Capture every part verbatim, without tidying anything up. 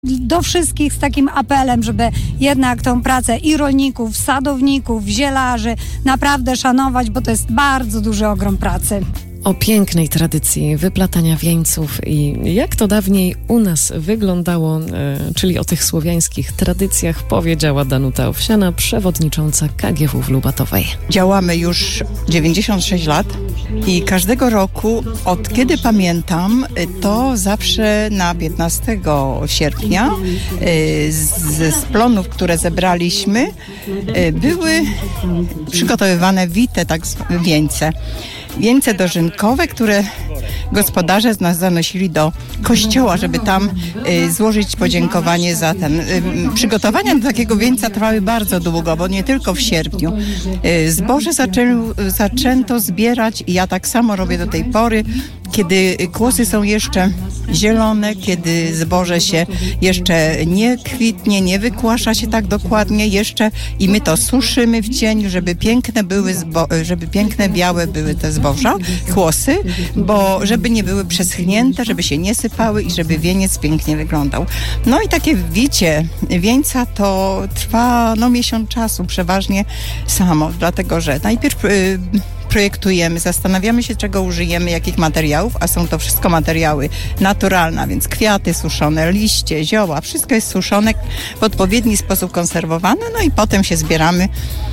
Do wszystkich z takim apelem, żeby jednak tą pracę i rolników, sadowników, zielarzy naprawdę szanować, bo to jest bardzo duży ogrom pracy. O pięknej tradycji wyplatania wieńców i jak to dawniej u nas wyglądało, e, czyli o tych słowiańskich tradycjach, powiedziała Danuta Owsiana, przewodnicząca K G W w Lubatowej. Działamy już dziewięćdziesiąt sześć lat i każdego roku, od kiedy pamiętam, to zawsze na piętnastego sierpnia e, ze splonów, które zebraliśmy, e, były przygotowywane wite, tak zwane wieńce. Wieńce dożynkowe, które gospodarze z nas zanosili do kościoła, żeby tam y, złożyć podziękowanie za ten. Y, przygotowania do takiego wieńca trwały bardzo długo, bo nie tylko w sierpniu. Y, zboże zaczę, zaczęto zbierać i ja tak samo robię do tej pory, kiedy kłosy są jeszcze zielone, kiedy zboże się jeszcze nie kwitnie, nie wykłasza się tak dokładnie jeszcze i my to suszymy w cieniu, żeby piękne były, zbo- żeby piękne białe były te zboża, kłosy, bo żeby nie były przeschnięte, żeby się nie sypały i żeby wieniec pięknie wyglądał. No i takie wicie wieńca to trwa no miesiąc czasu przeważnie samo, dlatego że najpierw yy, projektujemy, zastanawiamy się, czego użyjemy, jakich materiałów, a są to wszystko materiały naturalne, więc kwiaty suszone, liście, zioła, wszystko jest suszone, w odpowiedni sposób konserwowane, no i potem się zbieramy.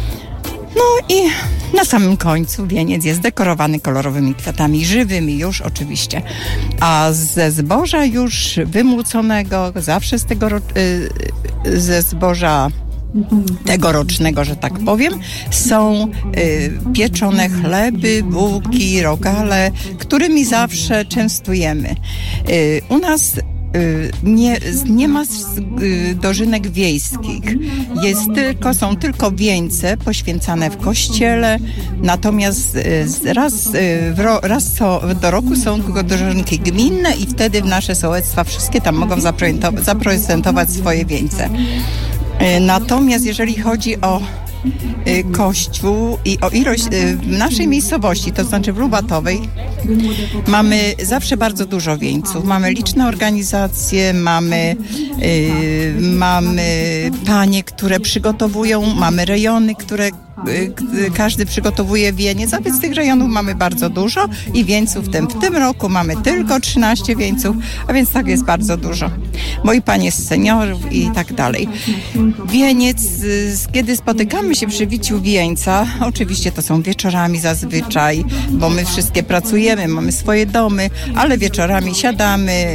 No i na samym końcu wieniec jest dekorowany kolorowymi kwiatami, żywymi już oczywiście. A ze zboża już wymłóconego, zawsze z tego yy, ze zboża tegorocznego, że tak powiem, są y, pieczone chleby, bułki, rogale, którymi zawsze częstujemy. Y, u nas y, nie, nie ma y, dożynek wiejskich. Jest tylko, są tylko wieńce poświęcane w kościele, natomiast y, raz, y, w ro, raz co, do roku są tylko dożynki gminne i wtedy nasze sołectwa wszystkie tam mogą zaprezentować swoje wieńce. Natomiast jeżeli chodzi o y, kościół i o ilość y, w naszej miejscowości, to znaczy w Lubatowej, mamy zawsze bardzo dużo wieńców. Mamy liczne organizacje, mamy, y, mamy panie, które przygotowują, mamy rejony, które każdy przygotowuje wieniec, a więc tych rejonów mamy bardzo dużo i wieńców w tym, w tym roku mamy tylko trzynaście wieńców, a więc tak jest bardzo dużo. Moi panie z seniorów i tak dalej. Wieniec, kiedy spotykamy się przy wiciu wieńca, oczywiście to są wieczorami zazwyczaj, bo my wszystkie pracujemy, mamy swoje domy, ale wieczorami siadamy,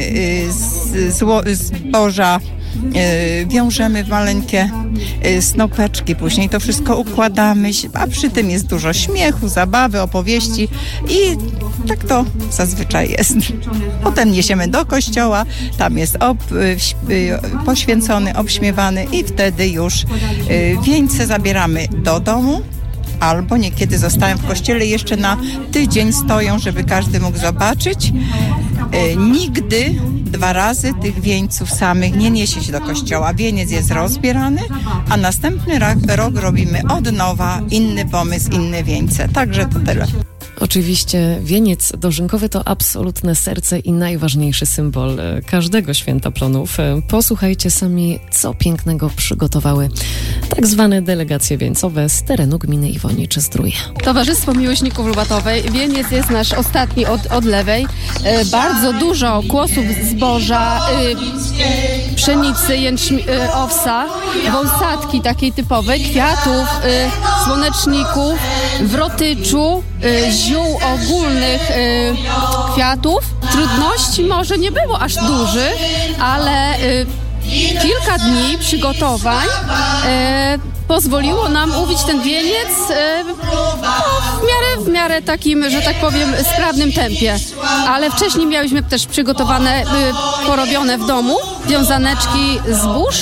zboża wiążemy w maleńkie snopeczki, później to wszystko układamy, a przy tym jest dużo śmiechu, zabawy, opowieści i tak to zazwyczaj jest. Potem niesiemy do kościoła, tam jest ob, poświęcony, obśmiewany i wtedy już wieńce zabieramy do domu. Albo niekiedy zostają w kościele jeszcze na tydzień stoją, żeby każdy mógł zobaczyć. E, nigdy dwa razy tych wieńców samych nie niesie się do kościoła. Wieniec jest rozbierany, a następny rok, rok robimy od nowa inny pomysł, inne wieńce. Także to tyle. Oczywiście wieniec dożynkowy to absolutne serce i najważniejszy symbol każdego święta plonów. Posłuchajcie sami, co pięknego przygotowały tak zwane delegacje wieńcowe z terenu gminy Iwonicze-Zdrój. Towarzystwo Miłośników Lubatowej. Wieniec jest nasz ostatni od, od lewej. E, bardzo dużo kłosów zboża, e, pszenicy, jęczmi, e, owsa, wąsatki takiej typowej, kwiatów, e, słoneczników, wrotyczu, e, ziół ogólnych y, kwiatów. Trudności może nie było aż dużych, ale y, kilka dni przygotowań y, pozwoliło nam uwić ten wieniec y, no, w miarę, w miarę takim, że tak powiem, sprawnym tempie. Ale wcześniej mieliśmy też przygotowane, y, porobione w domu wiązaneczki zbóż,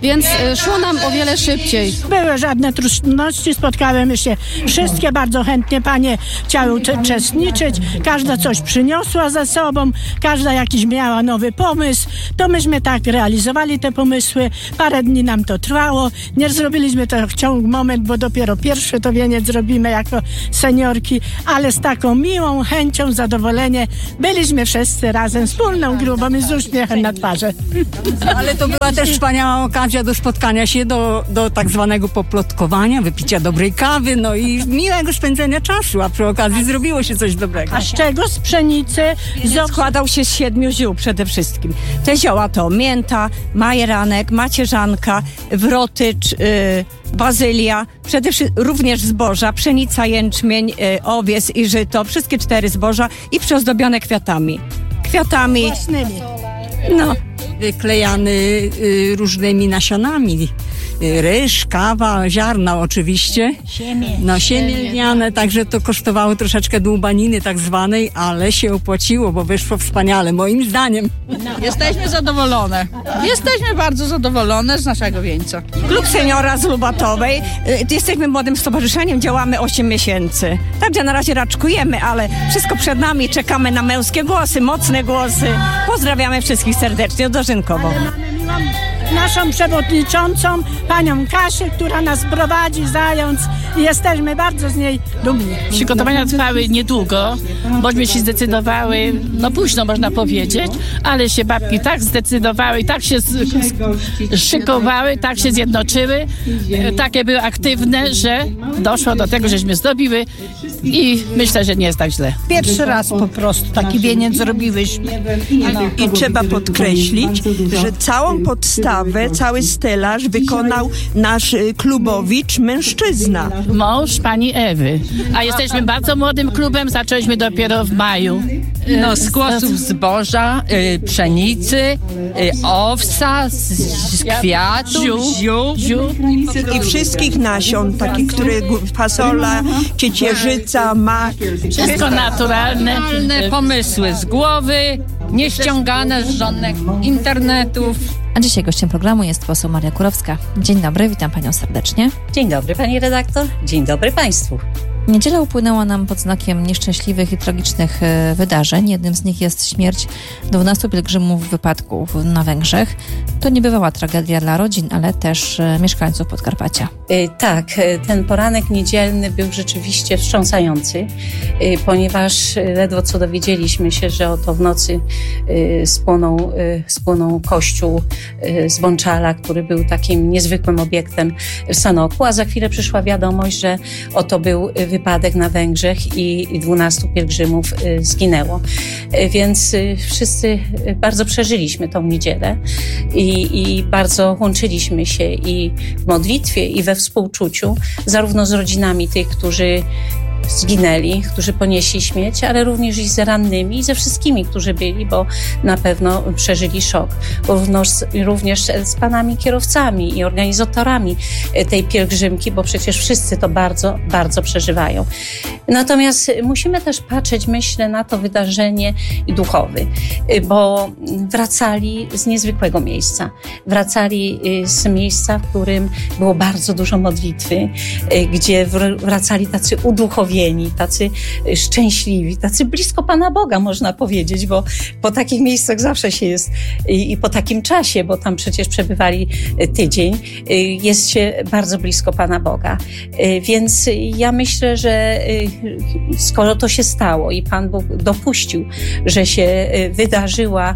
więc y, szło nam o wiele szybciej. Były żadne trudności, spotkałyśmy się wszystkie, bardzo chętnie panie chciały uczestniczyć, każda coś przyniosła ze sobą, każda jakiś miała nowy pomysł, to myśmy tak realizowali te pomysły, parę dni nam to trwało, nie zrobiliśmy to w ciągu moment, bo dopiero pierwszy to wieniec zrobimy jako seniorki, ale z taką miłą chęcią, zadowoleniem byliśmy wszyscy razem, wspólną grupą i z uśmiechem na twarzy. Ale to była też wspaniała okazja do spotkania się, do, do tak zwanego poplotkowania, wypicia dobrej kawy, no i miłego spędzenia czasu, a przy okazji zrobiło się coś dobrego. A z czego? Z pszenicy? Z... Składał się z siedmiu ziół przede wszystkim. Te zioła to mięta, majeranek, macierzanka, wrotycz, yy, bazylia, przede wszystkim również zboża, pszenica, jęczmień, yy, owies i żyto, wszystkie cztery zboża i przyozdobione kwiatami. Kwiatami. Własnymi. No. Wyklejany y, różnymi nasionami. Y, ryż, kawa, ziarna oczywiście. Siemię. No siemię lniane, także to kosztowało troszeczkę dłubaniny tak zwanej, ale się opłaciło, bo wyszło wspaniale, moim zdaniem. Jesteśmy zadowolone. Jesteśmy bardzo zadowolone z naszego wieńca. Klub Seniora z Lubatowej. Y, Jesteśmy młodym stowarzyszeniem, działamy osiem miesięcy. Także na razie raczkujemy, ale wszystko przed nami. Czekamy na męskie głosy, mocne głosy. Pozdrawiamy wszystkich serdecznie. Dożynkowo. Naszą przewodniczącą, panią Kasię, która nas prowadzi, zając i jesteśmy bardzo z niej dumni. Przygotowania trwały niedługo, bośmy się zdecydowały, no późno można powiedzieć, ale się babki tak zdecydowały i tak się z, z, szykowały, tak się zjednoczyły, takie były aktywne, że doszło do tego, żeśmy zdobiły i myślę, że nie jest tak źle. Pierwszy raz po prostu taki wieniec zrobiłyśmy. I, i trzeba podkreślić, że całą podstawę, cały stelaż wykonał nasz klubowicz, mężczyzna. Mąż pani Ewy. A jesteśmy bardzo młodym klubem, zaczęliśmy dopiero w maju. No, z kłosów zboża, y, pszenicy, y, owsa, z, z kwiatów, ziół. Ziół. I wszystkich nasion, takich, które fasola, ciecierzyca, mak. Wszystko naturalne. Normalne pomysły z głowy, nie ściągane z żadnych internetów. A dzisiaj gościem programu jest poseł Maria Kurowska. Dzień dobry, witam panią serdecznie. Dzień dobry pani redaktor, dzień dobry państwu. Niedziela upłynęła nam pod znakiem nieszczęśliwych i tragicznych e, wydarzeń. Jednym z nich jest śmierć dwunastu pielgrzymów w wypadku na Węgrzech. To niebywała tragedia dla rodzin, ale też e, mieszkańców Podkarpacia. E, tak, ten poranek niedzielny był rzeczywiście wstrząsający, e, ponieważ ledwo co dowiedzieliśmy się, że oto w nocy e, spłonął, e, spłonął kościół e, z Bączala, który był takim niezwykłym obiektem w Sanoku, a za chwilę przyszła wiadomość, że oto był wypadek na Węgrzech i dwunastu pielgrzymów zginęło. Więc wszyscy bardzo przeżyliśmy tą niedzielę i, i bardzo łączyliśmy się i w modlitwie, i we współczuciu, zarówno z rodzinami tych, którzy zginęli, którzy ponieśli śmierć, ale również i z rannymi i ze wszystkimi, którzy byli, bo na pewno przeżyli szok. Również, również z panami kierowcami i organizatorami tej pielgrzymki, bo przecież wszyscy to bardzo, bardzo przeżywają. Natomiast musimy też patrzeć, myślę, na to wydarzenie duchowe, bo wracali z niezwykłego miejsca. Wracali z miejsca, w którym było bardzo dużo modlitwy, gdzie wracali tacy uduchowieni, tacy szczęśliwi, tacy blisko Pana Boga, można powiedzieć, bo po takich miejscach zawsze się jest i, i po takim czasie, bo tam przecież przebywali tydzień, jest się bardzo blisko Pana Boga. Więc ja myślę, że skoro to się stało i Pan Bóg dopuścił, że się wydarzyła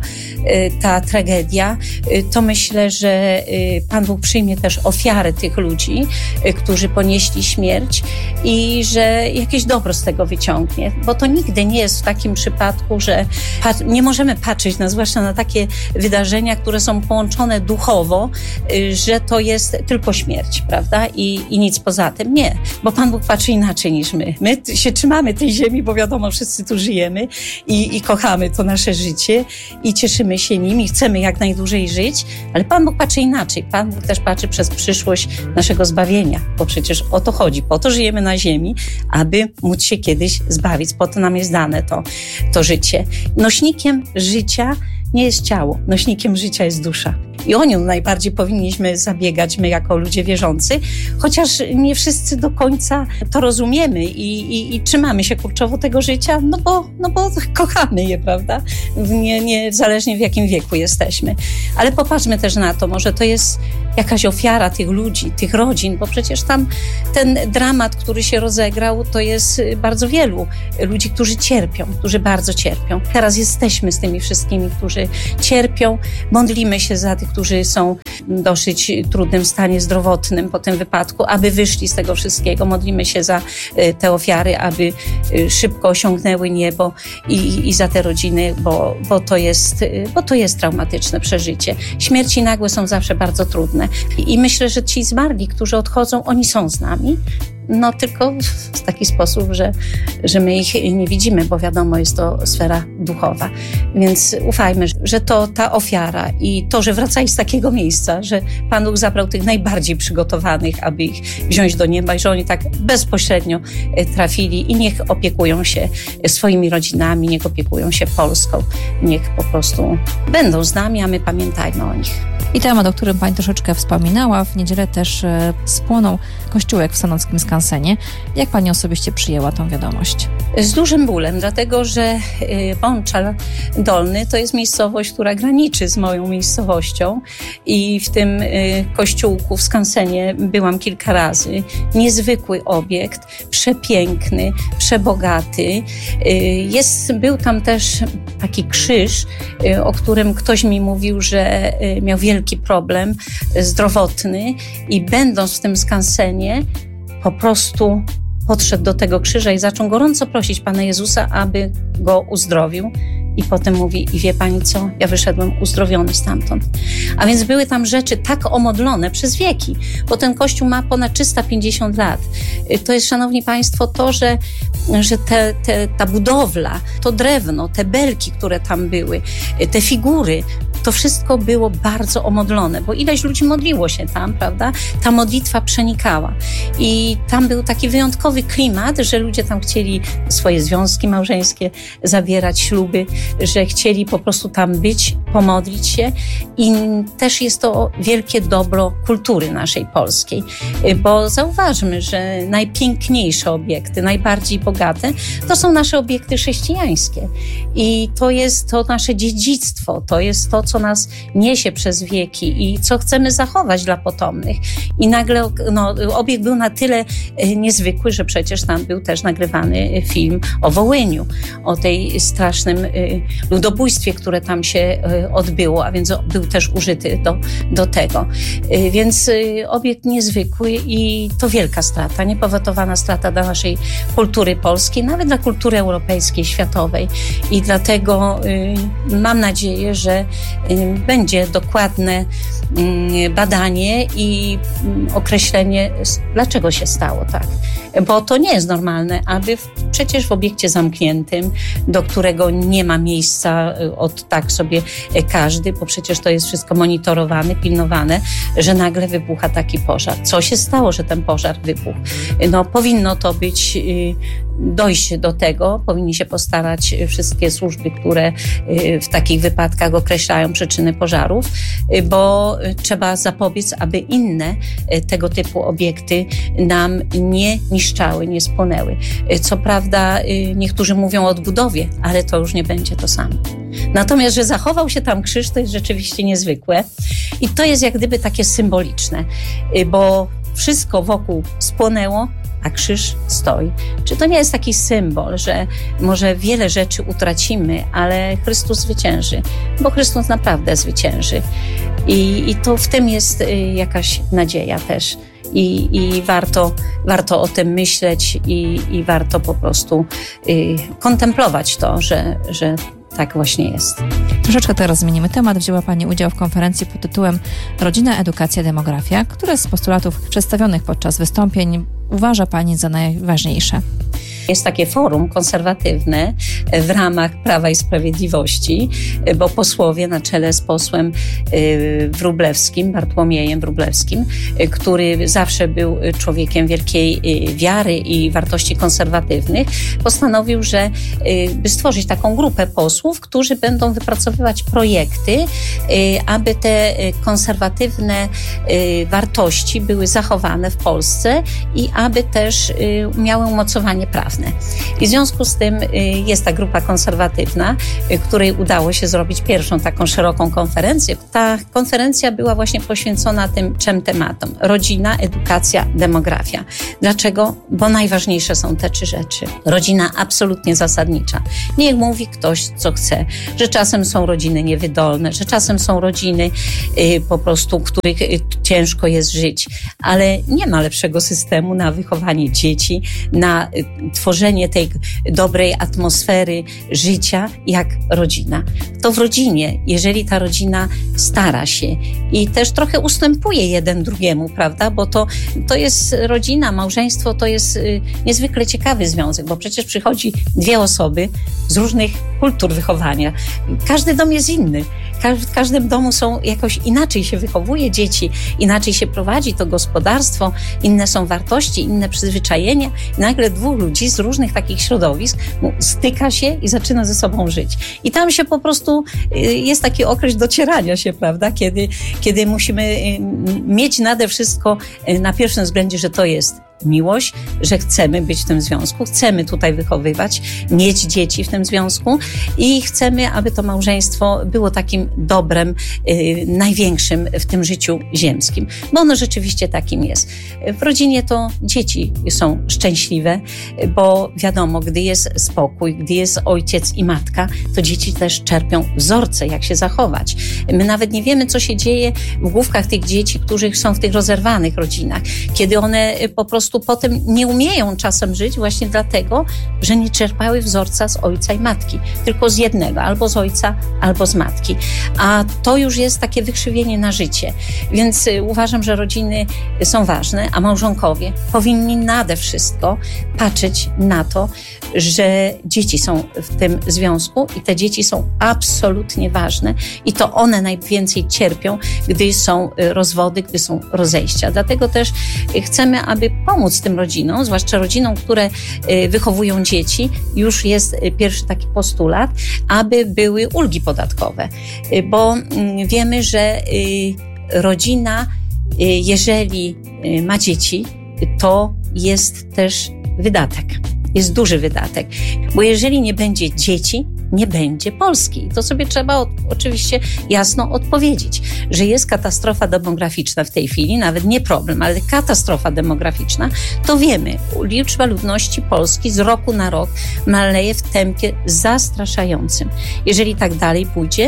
ta tragedia, to myślę, że Pan Bóg przyjmie też ofiarę tych ludzi, którzy ponieśli śmierć i że jakieś dobro z tego wyciągnie, bo to nigdy nie jest w takim przypadku, że nie możemy patrzeć na, zwłaszcza na takie wydarzenia, które są połączone duchowo, że to jest tylko śmierć, prawda? I, i nic poza tym. Nie, bo Pan Bóg patrzy inaczej niż my. My się trzymamy tej ziemi, bo wiadomo, wszyscy tu żyjemy i, i kochamy to nasze życie i cieszymy się nim i chcemy jak najdłużej żyć, ale Pan Bóg patrzy inaczej. Pan Bóg też patrzy przez przyszłość naszego zbawienia, bo przecież o to chodzi. Po to żyjemy na ziemi, aby móc się kiedyś zbawić. Po to nam jest dane to, to życie. Nośnikiem życia nie jest ciało. Nośnikiem życia jest dusza. I o nią najbardziej powinniśmy zabiegać my jako ludzie wierzący, chociaż nie wszyscy do końca to rozumiemy i, i, i trzymamy się kurczowo tego życia, no bo, no bo kochamy je, prawda? Nie, nie, zależnie w jakim wieku jesteśmy. Ale popatrzmy też na to, może to jest jakaś ofiara tych ludzi, tych rodzin, bo przecież tam ten dramat, który się rozegrał, to jest bardzo wielu ludzi, którzy cierpią, którzy bardzo cierpią. Teraz jesteśmy z tymi wszystkimi, którzy cierpią, modlimy się za tych, którzy są w dosyć trudnym stanie zdrowotnym po tym wypadku, aby wyszli z tego wszystkiego. Modlimy się za te ofiary, aby szybko osiągnęły niebo i, i za te rodziny, bo, bo, to jest, bo to jest traumatyczne przeżycie. Śmierci nagłe są zawsze bardzo trudne. I myślę, że ci zmarli, którzy odchodzą, oni są z nami. No tylko w taki sposób, że, że my ich nie widzimy, bo wiadomo, jest to sfera duchowa. Więc ufajmy, że to ta ofiara i to, że wracali z takiego miejsca, że Pan Bóg zabrał tych najbardziej przygotowanych, aby ich wziąć do nieba i że oni tak bezpośrednio trafili i niech opiekują się swoimi rodzinami, niech opiekują się Polską, niech po prostu będą z nami, a my pamiętajmy o nich. I temat, o którym Pani troszeczkę wspominała, w niedzielę też e, spłonął kościółek w sanockim skansenie. Jak Pani osobiście przyjęła tą wiadomość? Z dużym bólem, dlatego że Bączal Dolny to jest miejscowość, która graniczy z moją miejscowością i w tym kościółku w skansenie byłam kilka razy. Niezwykły obiekt, przepiękny, przebogaty. Jest, był tam też taki krzyż, o którym ktoś mi mówił, że miał wielki problem zdrowotny i będąc w tym skansenie po prostu podszedł do tego krzyża i zaczął gorąco prosić Pana Jezusa, aby go uzdrowił. I potem mówi, i wie Pani co, ja wyszedłem uzdrowiony stamtąd. A więc były tam rzeczy tak omodlone przez wieki, bo ten kościół ma ponad trzysta pięćdziesiąt lat. To jest, szanowni Państwo, to, że, że te, te, ta budowla, to drewno, te belki, które tam były, te figury, to wszystko było bardzo omodlone, bo ileś ludzi modliło się tam, prawda? Ta modlitwa przenikała. I tam był taki wyjątkowy klimat, że ludzie tam chcieli swoje związki małżeńskie zawierać, śluby, że chcieli po prostu tam być, pomodlić się i też jest to wielkie dobro kultury naszej polskiej, bo zauważmy, że najpiękniejsze obiekty, najbardziej bogate, to są nasze obiekty chrześcijańskie i to jest to nasze dziedzictwo, to jest to, co nas niesie przez wieki i co chcemy zachować dla potomnych. I nagle no, obiekt był na tyle niezwykły, że przecież tam był też nagrywany film o Wołyniu, o tej strasznym ludobójstwie, które tam się odbyło, a więc był też użyty do, do tego. Więc obiekt niezwykły i to wielka strata, niepowetowana strata dla naszej kultury polskiej, nawet dla kultury europejskiej, światowej. I dlatego mam nadzieję, że będzie dokładne badanie i określenie, dlaczego się stało tak. Bo to nie jest normalne, aby w, przecież w obiekcie zamkniętym, do którego nie ma miejsca od tak sobie każdy, bo przecież to jest wszystko monitorowane, pilnowane, że nagle wybucha taki pożar. Co się stało, że ten pożar wybuchł? No, powinno to być, dojść do tego, powinni się postarać wszystkie służby, które w takich wypadkach określają przyczyny pożarów, bo trzeba zapobiec, aby inne tego typu obiekty nam nie niszczały, nie spłonęły. Co prawda niektórzy mówią o odbudowie, ale to już nie będzie to samo. Natomiast, że zachował się tam krzyż, to jest rzeczywiście niezwykłe i to jest jak gdyby takie symboliczne, bo wszystko wokół spłonęło, a krzyż stoi. Czy to nie jest taki symbol, że może wiele rzeczy utracimy, ale Chrystus zwycięży, bo Chrystus naprawdę zwycięży. I, i to w tym jest jakaś nadzieja też. I, i warto, warto o tym myśleć i, i warto po prostu y, kontemplować to, że, że tak właśnie jest. Troszeczkę teraz zmienimy temat. Wzięła Pani udział w konferencji pod tytułem Rodzina, edukacja, demografia, które z postulatów przedstawionych podczas wystąpień uważa Pani za najważniejsze? Jest takie forum konserwatywne w ramach Prawa i Sprawiedliwości, bo posłowie na czele z posłem Wróblewskim, Bartłomiejem Wróblewskim, który zawsze był człowiekiem wielkiej wiary i wartości konserwatywnych, postanowił, że by stworzyć taką grupę posłów, którzy będą wypracowywać projekty, aby te konserwatywne wartości były zachowane w Polsce i aby też miały umocowanie prawne. I w związku z tym jest ta grupa konserwatywna, której udało się zrobić pierwszą taką szeroką konferencję. Ta konferencja była właśnie poświęcona tym trzem tematom. Rodzina, edukacja, demografia. Dlaczego? Bo najważniejsze są te trzy rzeczy. Rodzina absolutnie zasadnicza. Niech mówi ktoś, co chce, że czasem są rodziny niewydolne, że czasem są rodziny y, po prostu, których y, ciężko jest żyć, ale nie ma lepszego systemu na wychowanie dzieci, na y, tworzenie tej dobrej atmosfery życia, jak rodzina. To w rodzinie, jeżeli ta rodzina stara się i też trochę ustępuje jeden drugiemu, prawda, bo to, to jest rodzina, małżeństwo to jest y, niezwykle ciekawy związek, bo przecież przychodzi dwie osoby z różnych kultur wychowania. Każdy dom jest inny. W każdym domu są jakoś inaczej się wychowuje dzieci, inaczej się prowadzi to gospodarstwo, inne są wartości, inne przyzwyczajenia. I nagle dwóch ludzi z różnych takich środowisk styka się i zaczyna ze sobą żyć. I tam się po prostu jest taki okres docierania się, prawda, kiedy, kiedy musimy mieć nade wszystko na pierwszym względzie, że to jest miłość, że chcemy być w tym związku, chcemy tutaj wychowywać, mieć dzieci w tym związku i chcemy, aby to małżeństwo było takim dobrem yy, największym w tym życiu ziemskim, bo ono rzeczywiście takim jest. W rodzinie to dzieci są szczęśliwe, bo wiadomo, gdy jest spokój, gdy jest ojciec i matka, to dzieci też czerpią wzorce, jak się zachować. My nawet nie wiemy, co się dzieje w główkach tych dzieci, którzy są w tych rozerwanych rodzinach, kiedy one po prostu potem nie umieją czasem żyć właśnie dlatego, że nie czerpały wzorca z ojca i matki, tylko z jednego, albo z ojca, albo z matki. A to już jest takie wykrzywienie na życie. Więc uważam, że rodziny są ważne, a małżonkowie powinni nade wszystko patrzeć na to, że dzieci są w tym związku i te dzieci są absolutnie ważne i to one najwięcej cierpią, gdy są rozwody, gdy są rozejścia. Dlatego też chcemy, aby pomóc tym rodzinom, zwłaszcza rodzinom, które wychowują dzieci, już jest pierwszy taki postulat, aby były ulgi podatkowe, bo wiemy, że rodzina, jeżeli ma dzieci, to jest też wydatek. Jest duży wydatek, bo jeżeli nie będzie dzieci, nie będzie Polski. I to sobie trzeba od, oczywiście jasno odpowiedzieć, że jest katastrofa demograficzna w tej chwili, nawet nie problem, ale katastrofa demograficzna, to wiemy, liczba ludności Polski z roku na rok maleje w tempie zastraszającym. Jeżeli tak dalej pójdzie,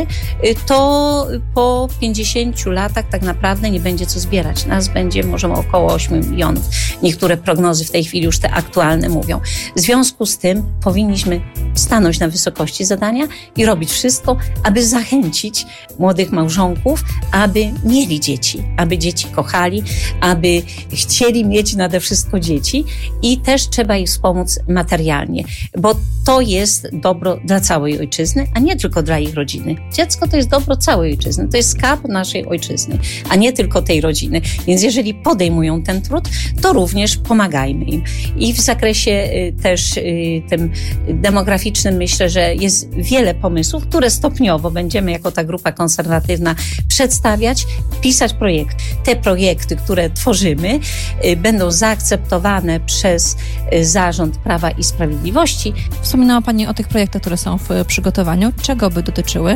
to po pięćdziesięciu latach tak naprawdę nie będzie co zbierać. Nas będzie może około ośmiu milionów. Niektóre prognozy w tej chwili już te aktualne mówią. W związku z tym powinniśmy stanąć na wysokości zadania i robić wszystko, aby zachęcić młodych małżonków, aby mieli dzieci, aby dzieci kochali, aby chcieli mieć nade wszystko dzieci i też trzeba ich wspomóc materialnie, bo to jest dobro dla całej ojczyzny, a nie tylko dla ich rodziny. Dziecko to jest dobro całej ojczyzny, to jest skarb naszej ojczyzny, a nie tylko tej rodziny. Więc jeżeli podejmują ten trud, to również pomagajmy im. I w zakresie też tym demograficznym myślę, że jest wiele pomysłów, które stopniowo będziemy jako ta grupa konserwatywna przedstawiać, pisać projekty. Te projekty, które tworzymy, będą zaakceptowane przez Zarząd Prawa i Sprawiedliwości. Wspominała Pani o tych projektach, które są w przygotowaniu. Czego by dotyczyły?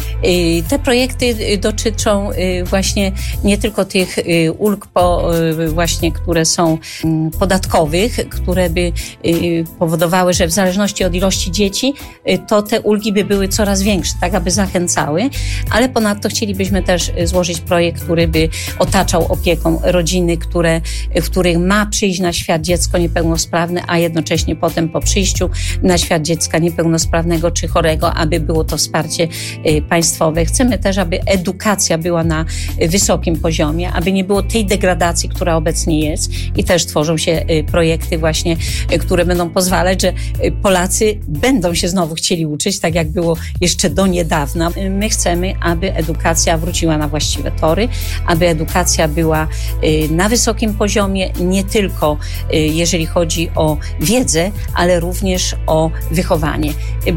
Te projekty dotyczą właśnie nie tylko tych ulg po, właśnie, które są podatkowych, które by powodowały, że w zależności od ilości dzieci, to te ulgi by były coraz większe, tak aby zachęcały, ale ponadto chcielibyśmy też złożyć projekt, który by otaczał opieką rodziny, które, w których ma przyjść na świat dziecko niepełnosprawne, a jednocześnie potem po przyjściu na świat dziecka niepełnosprawnego czy chorego, aby było to wsparcie państwa państwowe. Chcemy też, aby edukacja była na wysokim poziomie, aby nie było tej degradacji, która obecnie jest i też tworzą się projekty właśnie, które będą pozwalać, że Polacy będą się znowu chcieli uczyć, tak jak było jeszcze do niedawna. My chcemy, aby edukacja wróciła na właściwe tory, aby edukacja była na wysokim poziomie, nie tylko jeżeli chodzi o wiedzę, ale również o wychowanie.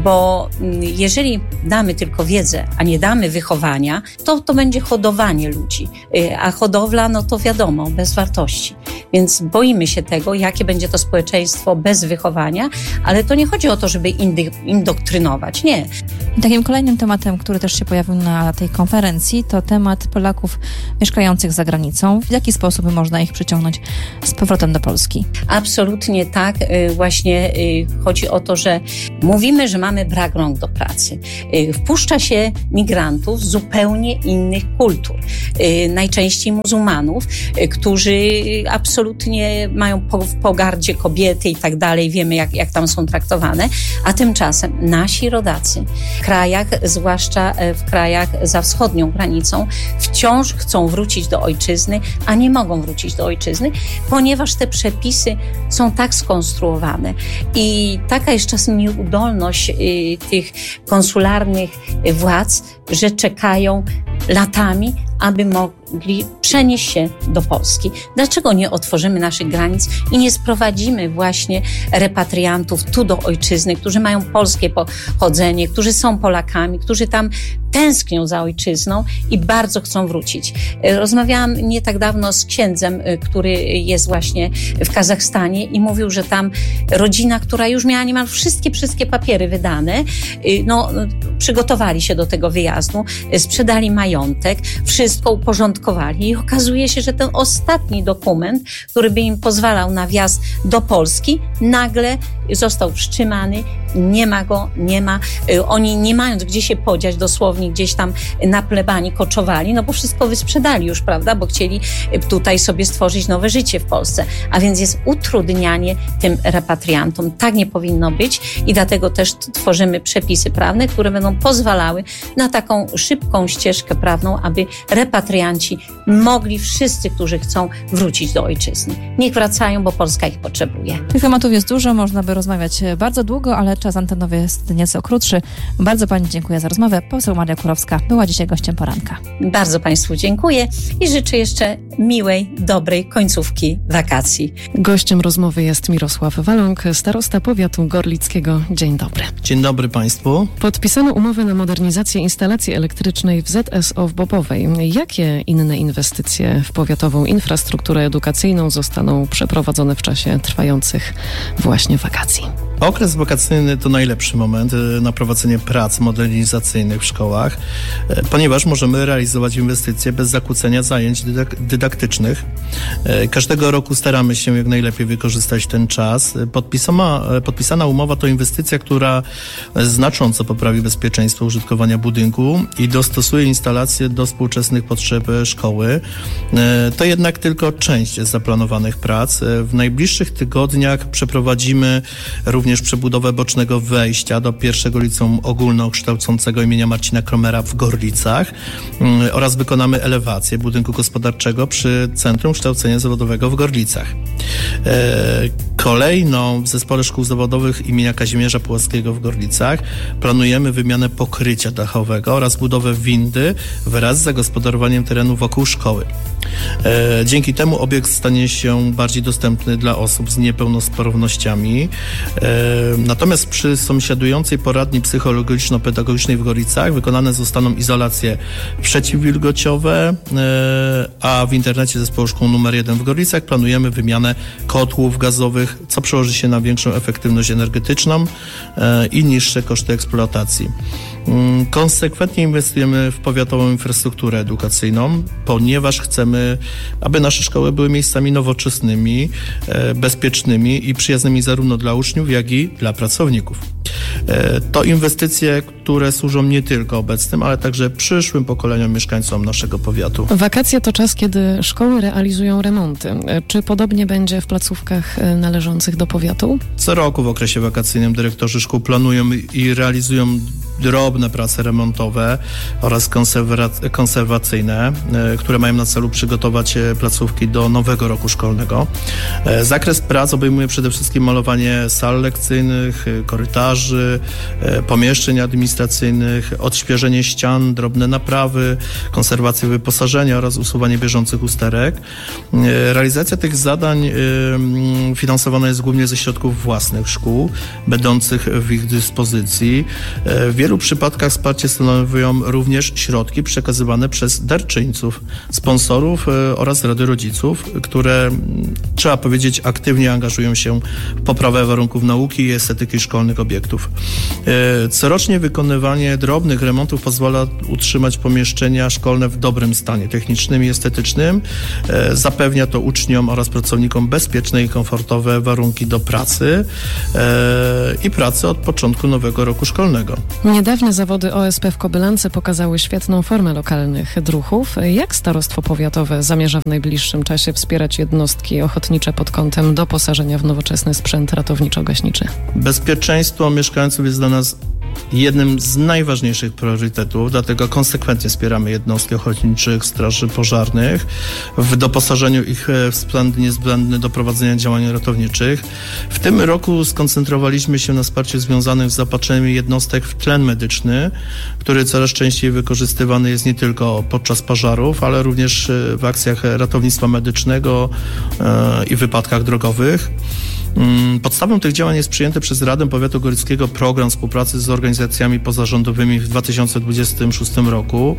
Bo jeżeli damy tylko wiedzę, a nie damy wychowania, to to będzie hodowanie ludzi. A hodowla, no to wiadomo, bez wartości. Więc boimy się tego, jakie będzie to społeczeństwo bez wychowania, ale to nie chodzi o to, żeby indy, indoktrynować, nie. I takim kolejnym tematem, który też się pojawił na tej konferencji, to temat Polaków mieszkających za granicą. W jaki sposób można ich przyciągnąć z powrotem do Polski? Absolutnie tak. Właśnie chodzi o to, że mówimy, że mamy brak rąk do pracy. Wpuszcza się migrantów z zupełnie innych kultur. Najczęściej muzułmanów, którzy absolutnie mają w pogardzie kobiety i tak dalej. Wiemy, jak, jak tam są traktowane. A tymczasem nasi rodacy w krajach, zwłaszcza w krajach za wschodnią granicą, wciąż chcą wrócić do ojczyzny, a nie mogą wrócić do ojczyzny, ponieważ te przepisy są tak skonstruowane i taka jest czasem nieudolność y, tych konsularnych władz, że czekają latami, aby mogli przenieść się do Polski. Dlaczego nie otworzymy naszych granic i nie sprowadzimy właśnie repatriantów tu do ojczyzny, którzy mają polskie pochodzenie, którzy są Polakami, którzy tam tęsknią za ojczyzną i bardzo chcą wrócić. Rozmawiałam nie tak dawno z księdzem, który jest właśnie w Kazachstanie i mówił, że tam rodzina, która już miała niemal wszystkie, wszystkie papiery wydane, no, przygotowali się do tego wyjazdu, sprzedali majątek, wszystko uporządkowali i okazuje się, że ten ostatni dokument, który by im pozwalał na wjazd do Polski, nagle został wstrzymany, nie ma go, nie ma. Oni nie mając gdzie się podziać, dosłownie gdzieś tam na plebanii koczowali, no bo wszystko wysprzedali już, prawda, bo chcieli tutaj sobie stworzyć nowe życie w Polsce. A więc jest utrudnianie tym repatriantom. Tak nie powinno być i dlatego też tworzymy przepisy prawne, które będą pozwalały na taką szybką ścieżkę prawną, aby repatrianci mogli wszyscy, którzy chcą wrócić do ojczyzny. Niech wracają, bo Polska ich potrzebuje. Tych tematów jest dużo, można by rozmawiać bardzo długo, ale czas antenowy jest nieco krótszy. Bardzo Pani dziękuję za rozmowę. Poseł Maria Kurowska była dzisiaj gościem poranka. Bardzo Państwu dziękuję i życzę jeszcze miłej, dobrej końcówki wakacji. Gościem rozmowy jest Mirosław Waląg, starosta powiatu gorlickiego. Dzień dobry. Dzień dobry Państwu. Podpisano umowę na modernizację instalacji elektrycznej w Z S O w Bobowej. Jakie inne inwestycje w powiatową infrastrukturę edukacyjną zostaną przeprowadzone w czasie trwających właśnie wakacji? Okres wakacyjny to najlepszy moment na prowadzenie prac modernizacyjnych w szkołach, ponieważ możemy realizować inwestycje bez zakłócenia zajęć dydak- dydaktycznych. Każdego roku staramy się jak najlepiej wykorzystać ten czas. Podpisana, podpisana umowa to inwestycja, która znacząco poprawi bezpieczeństwo użytkowania budynku i dostosuje instalacje do współczesnych potrzeb szkoły. To jednak tylko część zaplanowanych prac. W najbliższych tygodniach przeprowadzimy również przebudowę bocznego wejścia do pierwszego liceum ogólnokształcącego imienia Marcina Kromera w Gorlicach oraz wykonamy elewację budynku gospodarczego przy Centrum Kształcenia Zawodowego w Gorlicach. Kolejną w Zespole Szkół Zawodowych imienia Kazimierza Puławskiego w Gorlicach planujemy wymianę pokrycia dachowego oraz budowę windy wraz z zagospodarowaniem terenu wokół szkoły. Dzięki temu obiekt stanie się bardziej dostępny dla osób z niepełnosprawnościami. Natomiast przy sąsiadującej poradni psychologiczno-pedagogicznej w Gorlicach wykonane zostaną izolacje przeciwwilgociowe, a w internecie Zespołu Szkół numer jeden w Gorlicach planujemy wymianę kotłów gazowych, co przełoży się na większą efektywność energetyczną i niższe koszty eksploatacji. Konsekwentnie inwestujemy w powiatową infrastrukturę edukacyjną, ponieważ chcemy, aby nasze szkoły były miejscami nowoczesnymi, bezpiecznymi i przyjaznymi zarówno dla uczniów, jak i dla pracowników. To inwestycje, które służą nie tylko obecnym, ale także przyszłym pokoleniom mieszkańcom naszego powiatu. Wakacje to czas, kiedy szkoły realizują remonty. Czy podobnie będzie w placówkach należących do powiatu? Co roku w okresie wakacyjnym dyrektorzy szkół planują i realizują drobne prace remontowe oraz konserwa- konserwacyjne, które mają na celu przygotować placówki do nowego roku szkolnego. Zakres prac obejmuje przede wszystkim malowanie sal lekcyjnych, korytarzy, pomieszczeń administracyjnych, odświeżenie ścian, drobne naprawy, konserwację wyposażenia oraz usuwanie bieżących usterek. Realizacja tych zadań finansowana jest głównie ze środków własnych szkół, będących w ich dyspozycji. W wielu przypadkach wsparcie stanowią również środki przekazywane przez darczyńców, sponsorów oraz Rady Rodziców, które, trzeba powiedzieć, aktywnie angażują się w poprawę warunków nauki i estetyki szkolnych obiektów. Corocznie wykonywanie drobnych remontów pozwala utrzymać pomieszczenia szkolne w dobrym stanie technicznym i estetycznym. Zapewnia to uczniom oraz pracownikom bezpieczne i komfortowe warunki do pracy i pracy od początku nowego roku szkolnego. Niedawne zawody O S P w Kobylance pokazały świetną formę lokalnych druhów. Jak starostwo powiatowe zamierza w najbliższym czasie wspierać jednostki ochotnicze pod kątem doposażenia w nowoczesny sprzęt ratowniczo-gaśniczy? Bezpieczeństwo mieszkańców jest dla nas jednym z najważniejszych priorytetów, dlatego konsekwentnie wspieramy jednostki ochotniczych straży pożarnych w doposażeniu ich w sprzęt niezbędny do prowadzenia działań ratowniczych. W tym roku skoncentrowaliśmy się na wsparciu związanym z zaopatrzeniem jednostek w tlen medyczny, który coraz częściej wykorzystywany jest nie tylko podczas pożarów, ale również w akcjach ratownictwa medycznego i wypadkach drogowych. Podstawą tych działań jest przyjęty przez Radę Powiatu Gorlickiego program współpracy z organizacjami pozarządowymi w dwa tysiące dwudziestym szóstym roku,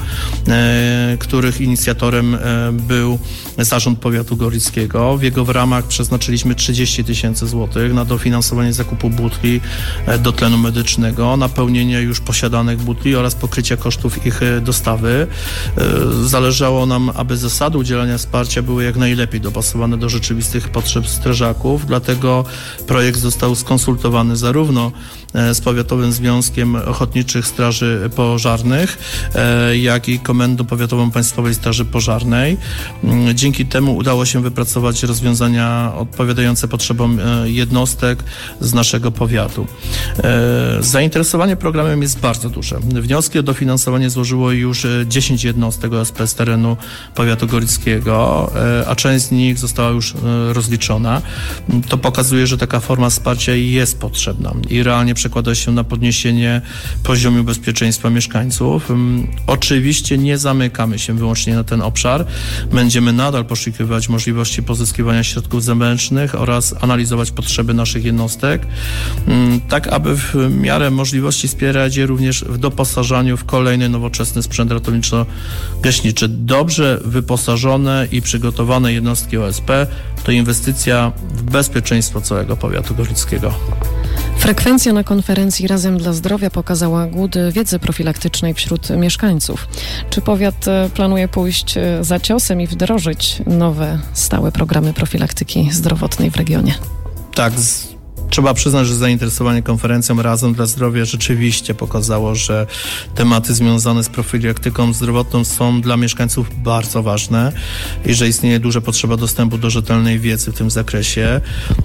e, których inicjatorem e, był Zarząd Powiatu Gorlickiego. W jego w ramach przeznaczyliśmy trzydzieści tysięcy złotych na dofinansowanie zakupu butli e, do tlenu medycznego, napełnienie już posiadanych butli oraz pokrycia kosztów ich e, dostawy. E, zależało nam, aby zasady udzielania wsparcia były jak najlepiej dopasowane do rzeczywistych potrzeb strażaków, dlatego projekt został skonsultowany zarówno z Powiatowym Związkiem Ochotniczych Straży Pożarnych, jak i Komendą Powiatową Państwowej Straży Pożarnej. Dzięki temu udało się wypracować rozwiązania odpowiadające potrzebom jednostek z naszego powiatu. Zainteresowanie programem jest bardzo duże. Wnioski o dofinansowanie złożyło już dziesięć jednostek O S P z terenu powiatu gorlickiego, a część z nich została już rozliczona. To pokazuje, że taka forma wsparcia jest potrzebna i realnie przekłada się na podniesienie poziomu bezpieczeństwa mieszkańców. Oczywiście nie zamykamy się wyłącznie na ten obszar. Będziemy nadal poszukiwać możliwości pozyskiwania środków zewnętrznych oraz analizować potrzeby naszych jednostek, tak aby w miarę możliwości wspierać je również w doposażaniu w kolejny nowoczesny sprzęt ratowniczo-gaśniczy. Dobrze wyposażone i przygotowane jednostki O S P to inwestycja w bezpieczeństwo całego powiatu gorlickiego. Frekwencja na konferencji Razem dla Zdrowia pokazała głód wiedzy profilaktycznej wśród mieszkańców. Czy powiat planuje pójść za ciosem i wdrożyć nowe, stałe programy profilaktyki zdrowotnej w regionie? Tak, z... Trzeba przyznać, że zainteresowanie konferencją Razem dla Zdrowia rzeczywiście pokazało, że tematy związane z profilaktyką zdrowotną są dla mieszkańców bardzo ważne i że istnieje duża potrzeba dostępu do rzetelnej wiedzy w tym zakresie.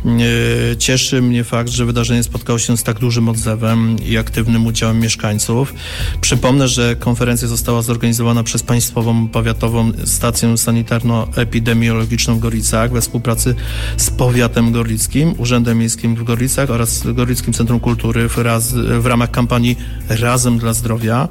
Cieszy mnie fakt, że wydarzenie spotkało się z tak dużym odzewem i aktywnym udziałem mieszkańców. Przypomnę, że konferencja została zorganizowana przez Państwową Powiatową Stację Sanitarno-Epidemiologiczną w Gorlicach we współpracy z Powiatem Gorlickim, Urzędem Miejskim w Gorlicach oraz Gorlickim Centrum Kultury w, raz, w ramach kampanii Razem dla Zdrowia.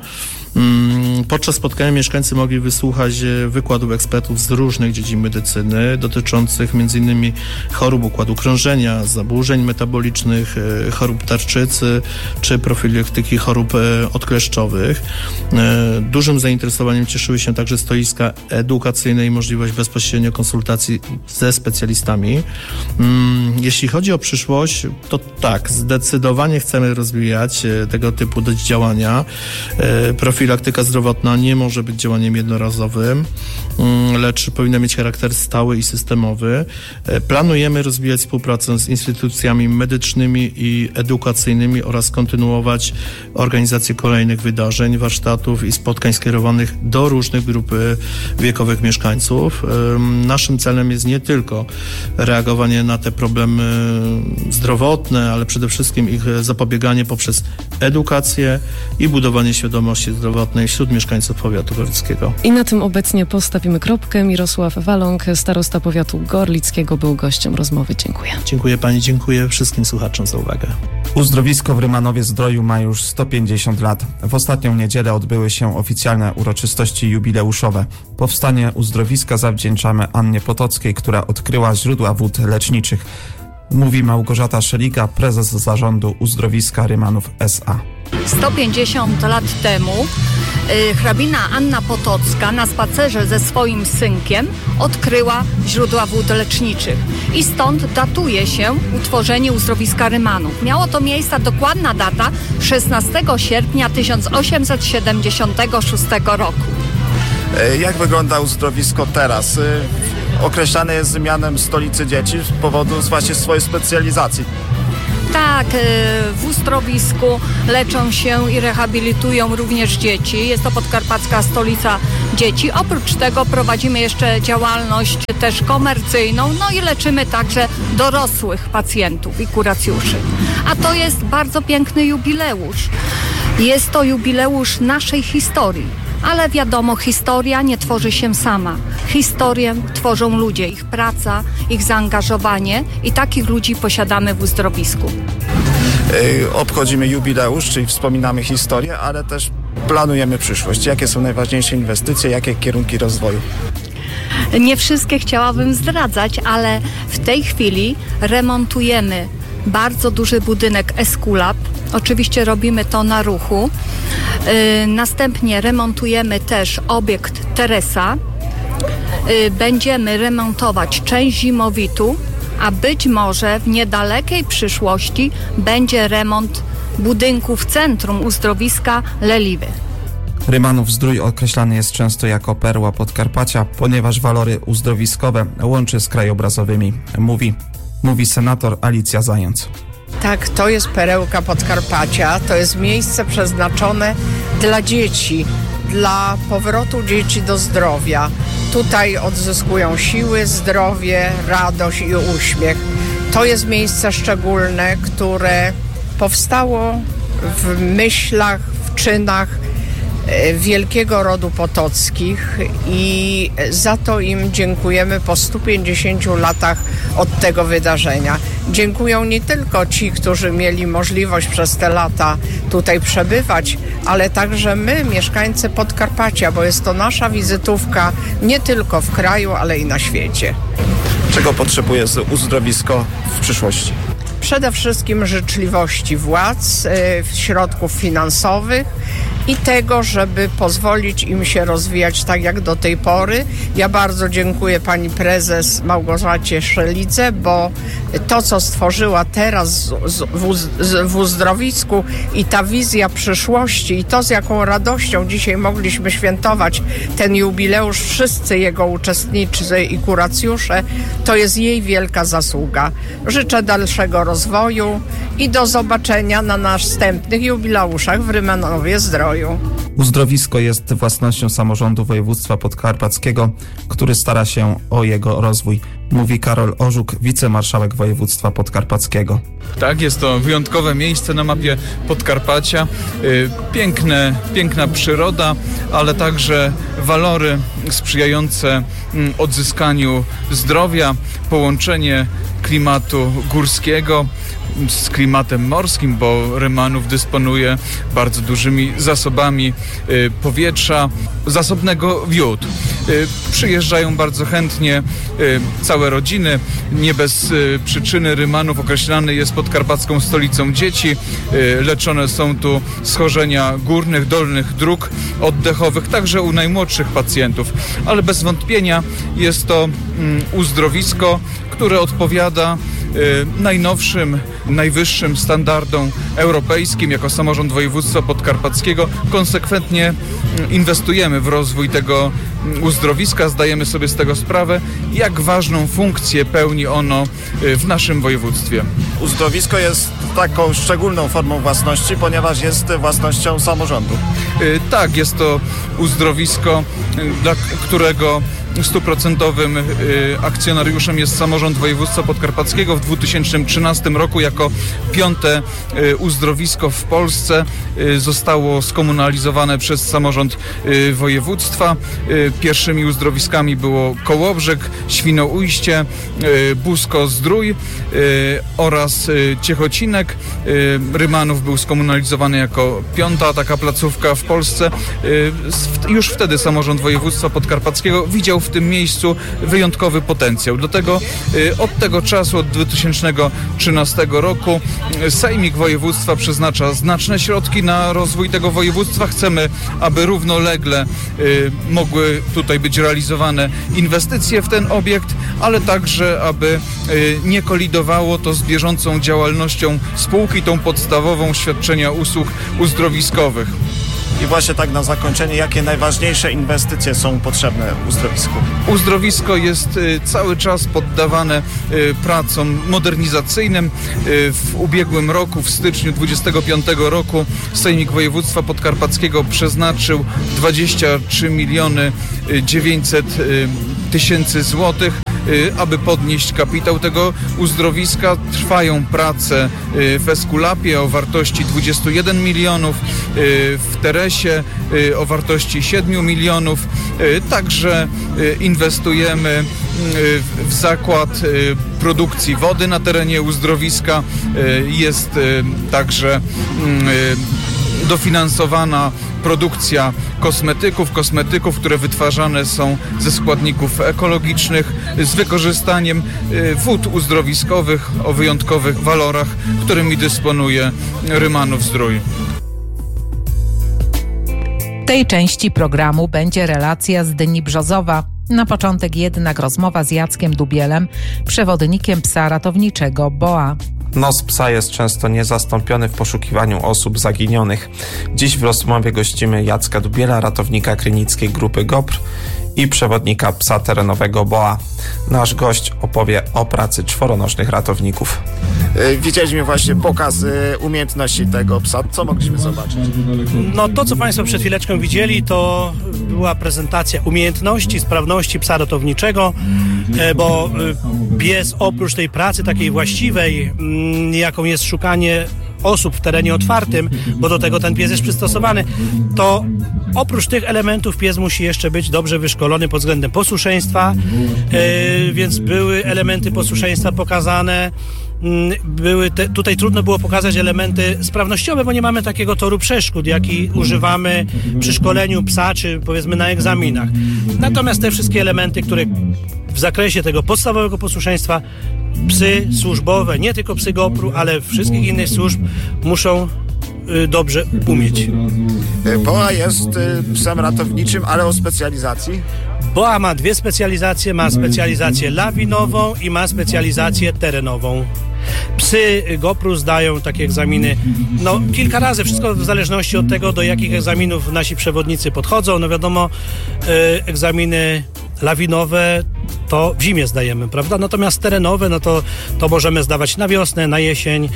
Podczas spotkania mieszkańcy mogli wysłuchać wykładów ekspertów z różnych dziedzin medycyny dotyczących między innymi chorób układu krążenia, zaburzeń metabolicznych, chorób tarczycy czy profilaktyki chorób odkleszczowych. Dużym zainteresowaniem cieszyły się także stoiska edukacyjne i możliwość bezpośrednio konsultacji ze specjalistami. Jeśli chodzi o przyszłość, to tak, zdecydowanie chcemy rozwijać tego typu działania. Profil Profilaktyka zdrowotna nie może być działaniem jednorazowym, lecz powinna mieć charakter stały i systemowy. Planujemy rozwijać współpracę z instytucjami medycznymi i edukacyjnymi oraz kontynuować organizację kolejnych wydarzeń, warsztatów i spotkań skierowanych do różnych grup wiekowych mieszkańców. Naszym celem jest nie tylko reagowanie na te problemy zdrowotne, ale przede wszystkim ich zapobieganie poprzez edukację i budowanie świadomości zdrowotnej wśród mieszkańców powiatu gorlickiego. I na tym obecnie postawimy kropkę. Mirosław Waląg, starosta powiatu gorlickiego, był gościem rozmowy. Dziękuję. Dziękuję pani, dziękuję wszystkim słuchaczom za uwagę. Uzdrowisko w Rymanowie-Zdroju ma już sto pięćdziesiąt lat. W ostatnią niedzielę odbyły się oficjalne uroczystości jubileuszowe. Powstanie uzdrowiska zawdzięczamy Annie Potockiej, która odkryła źródła wód leczniczych. Mówi Małgorzata Szeliga, prezes zarządu Uzdrowiska Rymanów S A sto pięćdziesiąt lat temu y, hrabina Anna Potocka na spacerze ze swoim synkiem odkryła źródła wód leczniczych i stąd datuje się utworzenie Uzdrowiska Rymanów. Miało to miejsce, dokładna data, szesnastego sierpnia tysiąc osiemset siedemdziesiątego szóstego roku. Jak wygląda uzdrowisko teraz? Określane jest mianem stolicy dzieci z powodu właśnie swojej specjalizacji. Tak, w uzdrowisku leczą się i rehabilitują również dzieci. Jest to podkarpacka stolica dzieci. Oprócz tego prowadzimy jeszcze działalność też komercyjną, no i leczymy także dorosłych pacjentów i kuracjuszy. A to jest bardzo piękny jubileusz. Jest to jubileusz naszej historii. Ale wiadomo, historia nie tworzy się sama. Historię tworzą ludzie, ich praca, ich zaangażowanie i takich ludzi posiadamy w uzdrowisku. Yy, obchodzimy jubileusz, czyli wspominamy historię, ale też planujemy przyszłość. Jakie są najważniejsze inwestycje, jakie kierunki rozwoju? Nie wszystkie chciałabym zdradzać, ale w tej chwili remontujemy bardzo duży budynek Eskulap. Oczywiście robimy to na ruchu. Yy, następnie remontujemy też obiekt Teresa. Yy, będziemy remontować część Zimowitu, a być może w niedalekiej przyszłości będzie remont budynku w centrum uzdrowiska Leliwy. Rymanów-Zdrój określany jest często jako perła Podkarpacia, ponieważ walory uzdrowiskowe łączy z krajobrazowymi. Mówi, mówi senator Alicja Zając. Tak, to jest perełka Podkarpacia, to jest miejsce przeznaczone dla dzieci, dla powrotu dzieci do zdrowia. Tutaj odzyskują siły, zdrowie, radość i uśmiech. To jest miejsce szczególne, które powstało w myślach, w czynach wielkiego rodu Potockich i za to im dziękujemy po stu pięćdziesięciu latach od tego wydarzenia. Dziękują nie tylko ci, którzy mieli możliwość przez te lata tutaj przebywać, ale także my, mieszkańcy Podkarpacia, bo jest to nasza wizytówka nie tylko w kraju, ale i na świecie. Czego potrzebuje uzdrowisko w przyszłości? Przede wszystkim życzliwości władz, środków finansowych i tego, żeby pozwolić im się rozwijać tak jak do tej pory. Ja bardzo dziękuję pani prezes Małgorzacie Szelidze, bo to, co stworzyła teraz w uzdrowisku i ta wizja przyszłości i to, z jaką radością dzisiaj mogliśmy świętować ten jubileusz, wszyscy jego uczestnicy i kuracjusze, to jest jej wielka zasługa. Życzę dalszego rozwoju i do zobaczenia na następnych jubileuszach w Rymanowie-Zdroju. Uzdrowisko jest własnością samorządu województwa podkarpackiego, który stara się o jego rozwój. Mówi Karol Orzuk, wicemarszałek województwa podkarpackiego. Tak, jest to wyjątkowe miejsce na mapie Podkarpacia. Piękne, piękna przyroda, ale także walory sprzyjające odzyskaniu zdrowia, połączenie klimatu górskiego z klimatem morskim, bo Rymanów dysponuje bardzo dużymi zasobami y, powietrza, zasobnego wód. Y, przyjeżdżają bardzo chętnie y, całe rodziny. Nie bez y, przyczyny Rymanów określany jest podkarpacką stolicą dzieci. Y, leczone są tu schorzenia górnych, dolnych dróg oddechowych, także u najmłodszych pacjentów. Ale bez wątpienia jest to mm, uzdrowisko, które odpowiada najnowszym, najwyższym standardom europejskim. Jako samorząd województwa podkarpackiego konsekwentnie inwestujemy w rozwój tego uzdrowiska. Zdajemy sobie z tego sprawę, jak ważną funkcję pełni ono w naszym województwie. Uzdrowisko jest taką szczególną formą własności, ponieważ jest własnością samorządu. Tak, jest to uzdrowisko, dla którego stuprocentowym akcjonariuszem jest samorząd województwa podkarpackiego. W dwa tysiące trzynastym roku jako piąte uzdrowisko w Polsce zostało skomunalizowane przez samorząd województwa. Pierwszymi uzdrowiskami było Kołobrzeg, Świnoujście, Busko-Zdrój oraz Ciechocinek. Rymanów był skomunalizowany jako piąta taka placówka w Polsce. Już wtedy samorząd województwa podkarpackiego widział w tym miejscu wyjątkowy potencjał. Dlatego od tego czasu, od dwa tysiące trzynastego roku Sejmik Województwa przeznacza znaczne środki na rozwój tego województwa. Chcemy, aby równolegle mogły tutaj być realizowane inwestycje w ten obiekt, ale także, aby nie kolidowało to z bieżącą działalnością spółki, tą podstawową świadczenia usług uzdrowiskowych. I właśnie tak na zakończenie, jakie najważniejsze inwestycje są potrzebne uzdrowisku? Uzdrowisko jest cały czas poddawane pracom modernizacyjnym. W ubiegłym roku, w styczniu dwudziestego piątego roku Sejmik Województwa Podkarpackiego przeznaczył dwadzieścia trzy miliony dziewięćset tysięcy złotych, aby podnieść kapitał tego uzdrowiska. Trwają prace w Eskulapie o wartości dwadzieścia jeden milionów, w Teresie o wartości siedem milionów. Także inwestujemy w zakład produkcji wody na terenie uzdrowiska. Jest także dofinansowana produkcja kosmetyków, kosmetyków, które wytwarzane są ze składników ekologicznych z wykorzystaniem wód uzdrowiskowych o wyjątkowych walorach, którymi dysponuje Rymanów-Zdrój. W tej części programu będzie relacja z Dyni Brzozowa. Na początek jednak rozmowa z Jackiem Dubielem, przewodnikiem psa ratowniczego B O A. Nos psa jest często niezastąpiony w poszukiwaniu osób zaginionych. Dziś w rozmowie gościmy Jacka Dubiela, ratownika krynickiej grupy GOPR i przewodnika psa terenowego B O A. Nasz gość opowie o pracy czworonożnych ratowników. Widzieliśmy właśnie pokaz umiejętności tego psa. Co mogliśmy zobaczyć? No to, co Państwo przed chwileczką widzieli, to była prezentacja umiejętności, sprawności psa ratowniczego, bo pies oprócz tej pracy takiej właściwej, jaką jest szukanie osób w terenie otwartym, bo do tego ten pies jest przystosowany, to oprócz tych elementów pies musi jeszcze być dobrze wyszkolony pod względem posłuszeństwa, yy, więc były elementy posłuszeństwa pokazane. Były te, tutaj trudno było pokazać elementy sprawnościowe, bo nie mamy takiego toru przeszkód, jaki używamy przy szkoleniu psa, czy powiedzmy na egzaminach. Natomiast te wszystkie elementy, które w zakresie tego podstawowego posłuszeństwa psy służbowe, nie tylko psy GOPR-u, ale wszystkich innych służb muszą y, dobrze umieć. B O A jest y, psem ratowniczym, ale o specjalizacji? B O A ma dwie specjalizacje, ma specjalizację lawinową i ma specjalizację terenową. Psy GOPR-u zdają takie egzaminy no kilka razy, wszystko w zależności od tego, do jakich egzaminów nasi przewodnicy podchodzą. No wiadomo, y, egzaminy lawinowe to w zimie zdajemy, prawda? Natomiast terenowe, no to, to możemy zdawać na wiosnę, na jesień.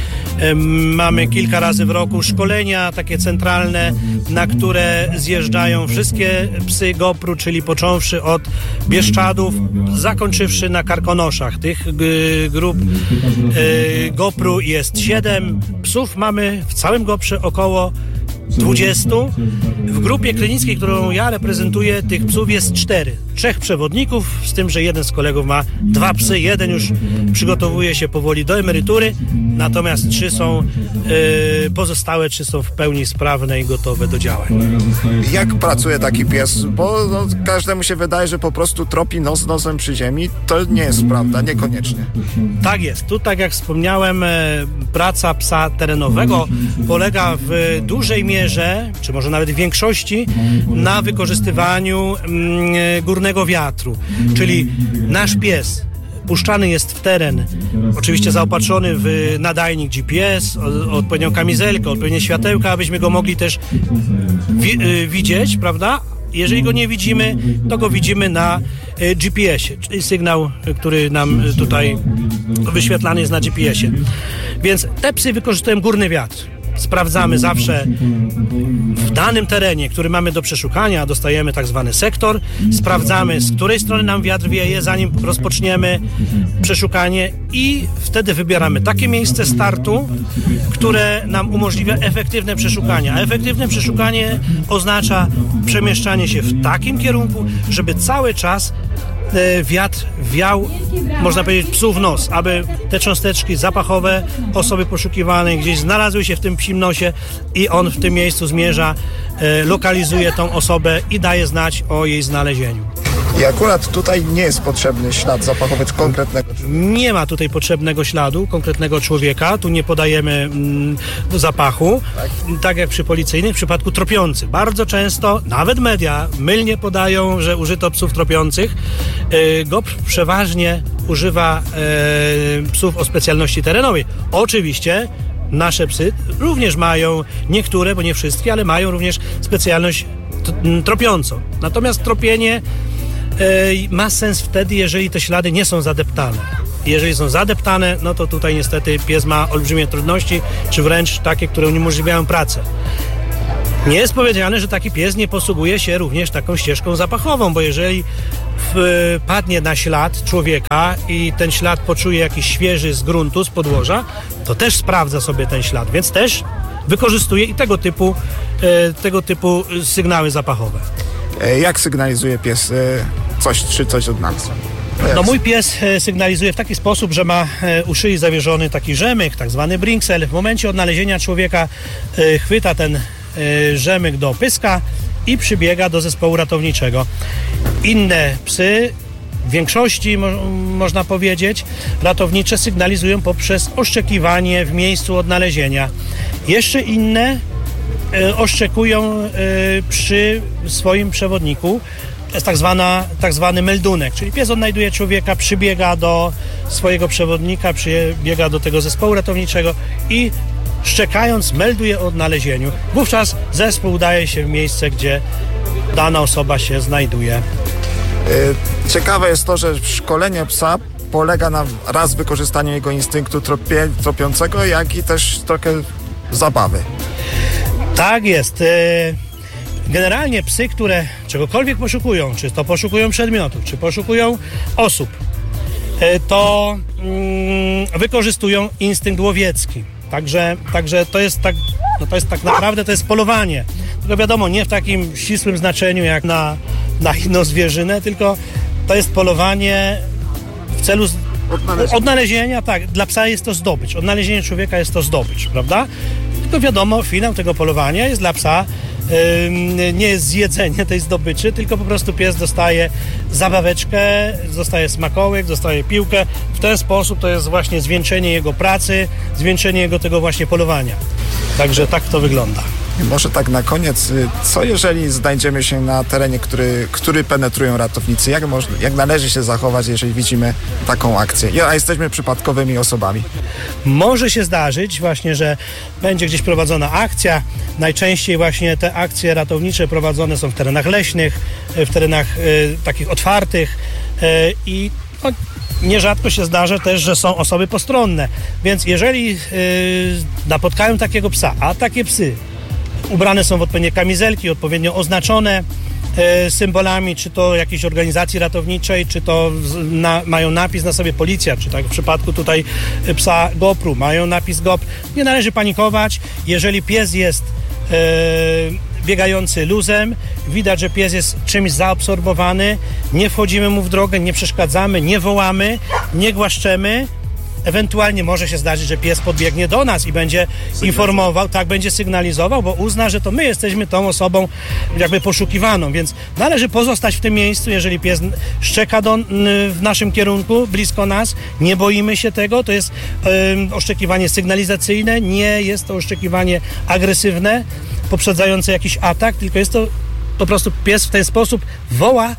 Mamy kilka razy w roku szkolenia takie centralne, na które zjeżdżają wszystkie psy GOPR-u, czyli począwszy od Bieszczadów, zakończywszy na Karkonoszach. Tych g- grup y, GOPR-u jest siedem. Psów mamy w całym GOPR-ze około dwudziestu. W grupie klinickiej, którą ja reprezentuję, tych psów jest cztery. Trzech przewodników, z tym, że jeden z kolegów ma dwa psy. Jeden już przygotowuje się powoli do emerytury, natomiast trzy są, yy, pozostałe trzy są w pełni sprawne i gotowe do działań. Jak pracuje taki pies? Bo no, każdemu się wydaje, że po prostu tropi nos nosem przy ziemi. To nie jest prawda, niekoniecznie. Tak jest. Tu, tak jak wspomniałem, praca psa terenowego polega w dużej mierze, czy może nawet w większości, na wykorzystywaniu górnego wiatru. Czyli nasz pies puszczany jest w teren, oczywiście zaopatrzony w nadajnik G P S, odpowiednią kamizelkę, odpowiednie światełka, abyśmy go mogli też wi- y, widzieć, prawda? Jeżeli go nie widzimy, to go widzimy na G P S ie, czyli sygnał, który nam tutaj wyświetlany jest na G P S ie. Więc te psy wykorzystują górny wiatr. Sprawdzamy zawsze w danym terenie, który mamy do przeszukania, dostajemy tak zwany sektor, sprawdzamy, z której strony nam wiatr wieje, zanim rozpoczniemy przeszukanie i wtedy wybieramy takie miejsce startu, które nam umożliwia efektywne przeszukanie. A efektywne przeszukanie oznacza przemieszczanie się w takim kierunku, żeby cały czas wiatr wiał, można powiedzieć, psu w nos, aby te cząsteczki zapachowe osoby poszukiwanej gdzieś znalazły się w tym psim nosie i on w tym miejscu zmierza, lokalizuje tą osobę i daje znać o jej znalezieniu. I akurat tutaj nie jest potrzebny ślad zapachowy konkretnego. Nie ma tutaj potrzebnego śladu konkretnego człowieka. Tu nie podajemy mm, zapachu. Tak. tak jak przy policyjnych, w przypadku tropiących. Bardzo często, nawet media, mylnie podają, że użyto psów tropiących. Yy, G O P R przeważnie używa yy, psów o specjalności terenowej. Oczywiście nasze psy również mają, niektóre, bo nie wszystkie, ale mają również specjalność t- tropiącą. Natomiast tropienie ma sens wtedy, jeżeli te ślady nie są zadeptane. Jeżeli są zadeptane, no to tutaj niestety pies ma olbrzymie trudności, czy wręcz takie, które uniemożliwiają pracę. Nie jest powiedziane, że taki pies nie posługuje się również taką ścieżką zapachową, bo jeżeli wpadnie na ślad człowieka i ten ślad poczuje jakiś świeży z gruntu, z podłoża, to też sprawdza sobie ten ślad, więc też wykorzystuje i tego typu, tego typu sygnały zapachowe. Jak sygnalizuje pies coś, czy coś od nas? No mój pies sygnalizuje w taki sposób, że ma u szyi zawieszony taki rzemyk, tak zwany brinksel. W momencie odnalezienia człowieka chwyta ten rzemyk do pyska i przybiega do zespołu ratowniczego. Inne psy, w większości mo- można powiedzieć, ratownicze sygnalizują poprzez oszczekiwanie w miejscu odnalezienia. Jeszcze inne oszczekują przy swoim przewodniku. To jest tak, zwana, tak zwany meldunek, czyli pies odnajduje człowieka, przybiega do swojego przewodnika, przybiega do tego zespołu ratowniczego i szczekając melduje o odnalezieniu. Wówczas zespół udaje się w miejsce, gdzie dana osoba się znajduje. Ciekawe jest to, że szkolenie psa polega na raz wykorzystaniu jego instynktu tropie, tropiącego, jak i też trochę zabawy. Tak jest. Generalnie psy, które czegokolwiek poszukują, czy to poszukują przedmiotów, czy poszukują osób, to wykorzystują instynkt łowiecki. Także, także to jest tak, no to jest tak naprawdę to jest polowanie. Tylko wiadomo, nie w takim ścisłym znaczeniu jak na, na inną zwierzynę, tylko to jest polowanie w celu odnalezienia. odnalezienia. Tak, dla psa jest to zdobycz. Odnalezienie człowieka jest to zdobycz, prawda? Tylko wiadomo, finał tego polowania jest dla psa yy, nie jest zjedzenie tej zdobyczy, tylko po prostu pies dostaje zabaweczkę, dostaje smakołyk, dostaje piłkę. W ten sposób to jest właśnie zwieńczenie jego pracy, zwieńczenie jego tego właśnie polowania. Także tak to wygląda. Może tak na koniec, co jeżeli znajdziemy się na terenie, który, który penetrują ratownicy? Jak, można, jak należy się zachować, jeżeli widzimy taką akcję? A jesteśmy przypadkowymi osobami. Może się zdarzyć właśnie, że będzie gdzieś prowadzona akcja. Najczęściej właśnie te akcje ratownicze prowadzone są w terenach leśnych, w terenach y, takich otwartych y, i no, nierzadko się zdarza też, że są osoby postronne. Więc jeżeli y, napotkają takiego psa, a takie psy ubrane są w odpowiednie kamizelki, odpowiednio oznaczone e, symbolami, czy to jakiejś organizacji ratowniczej, czy to na, mają napis na sobie policja, czy tak w przypadku tutaj psa G O P R u, mają napis G O P R. Nie należy panikować. Jeżeli pies jest e, biegający luzem, widać, że pies jest czymś zaabsorbowany, nie wchodzimy mu w drogę, nie przeszkadzamy, nie wołamy, nie głaszczemy. Ewentualnie może się zdarzyć, że pies podbiegnie do nas i będzie informował, tak, będzie sygnalizował, bo uzna, że to my jesteśmy tą osobą jakby poszukiwaną, więc należy pozostać w tym miejscu, jeżeli pies szczeka do, w naszym kierunku, blisko nas, nie boimy się tego, to jest um, oszczekiwanie sygnalizacyjne, nie jest to oszczekiwanie agresywne, poprzedzające jakiś atak, tylko jest to po prostu pies w ten sposób woła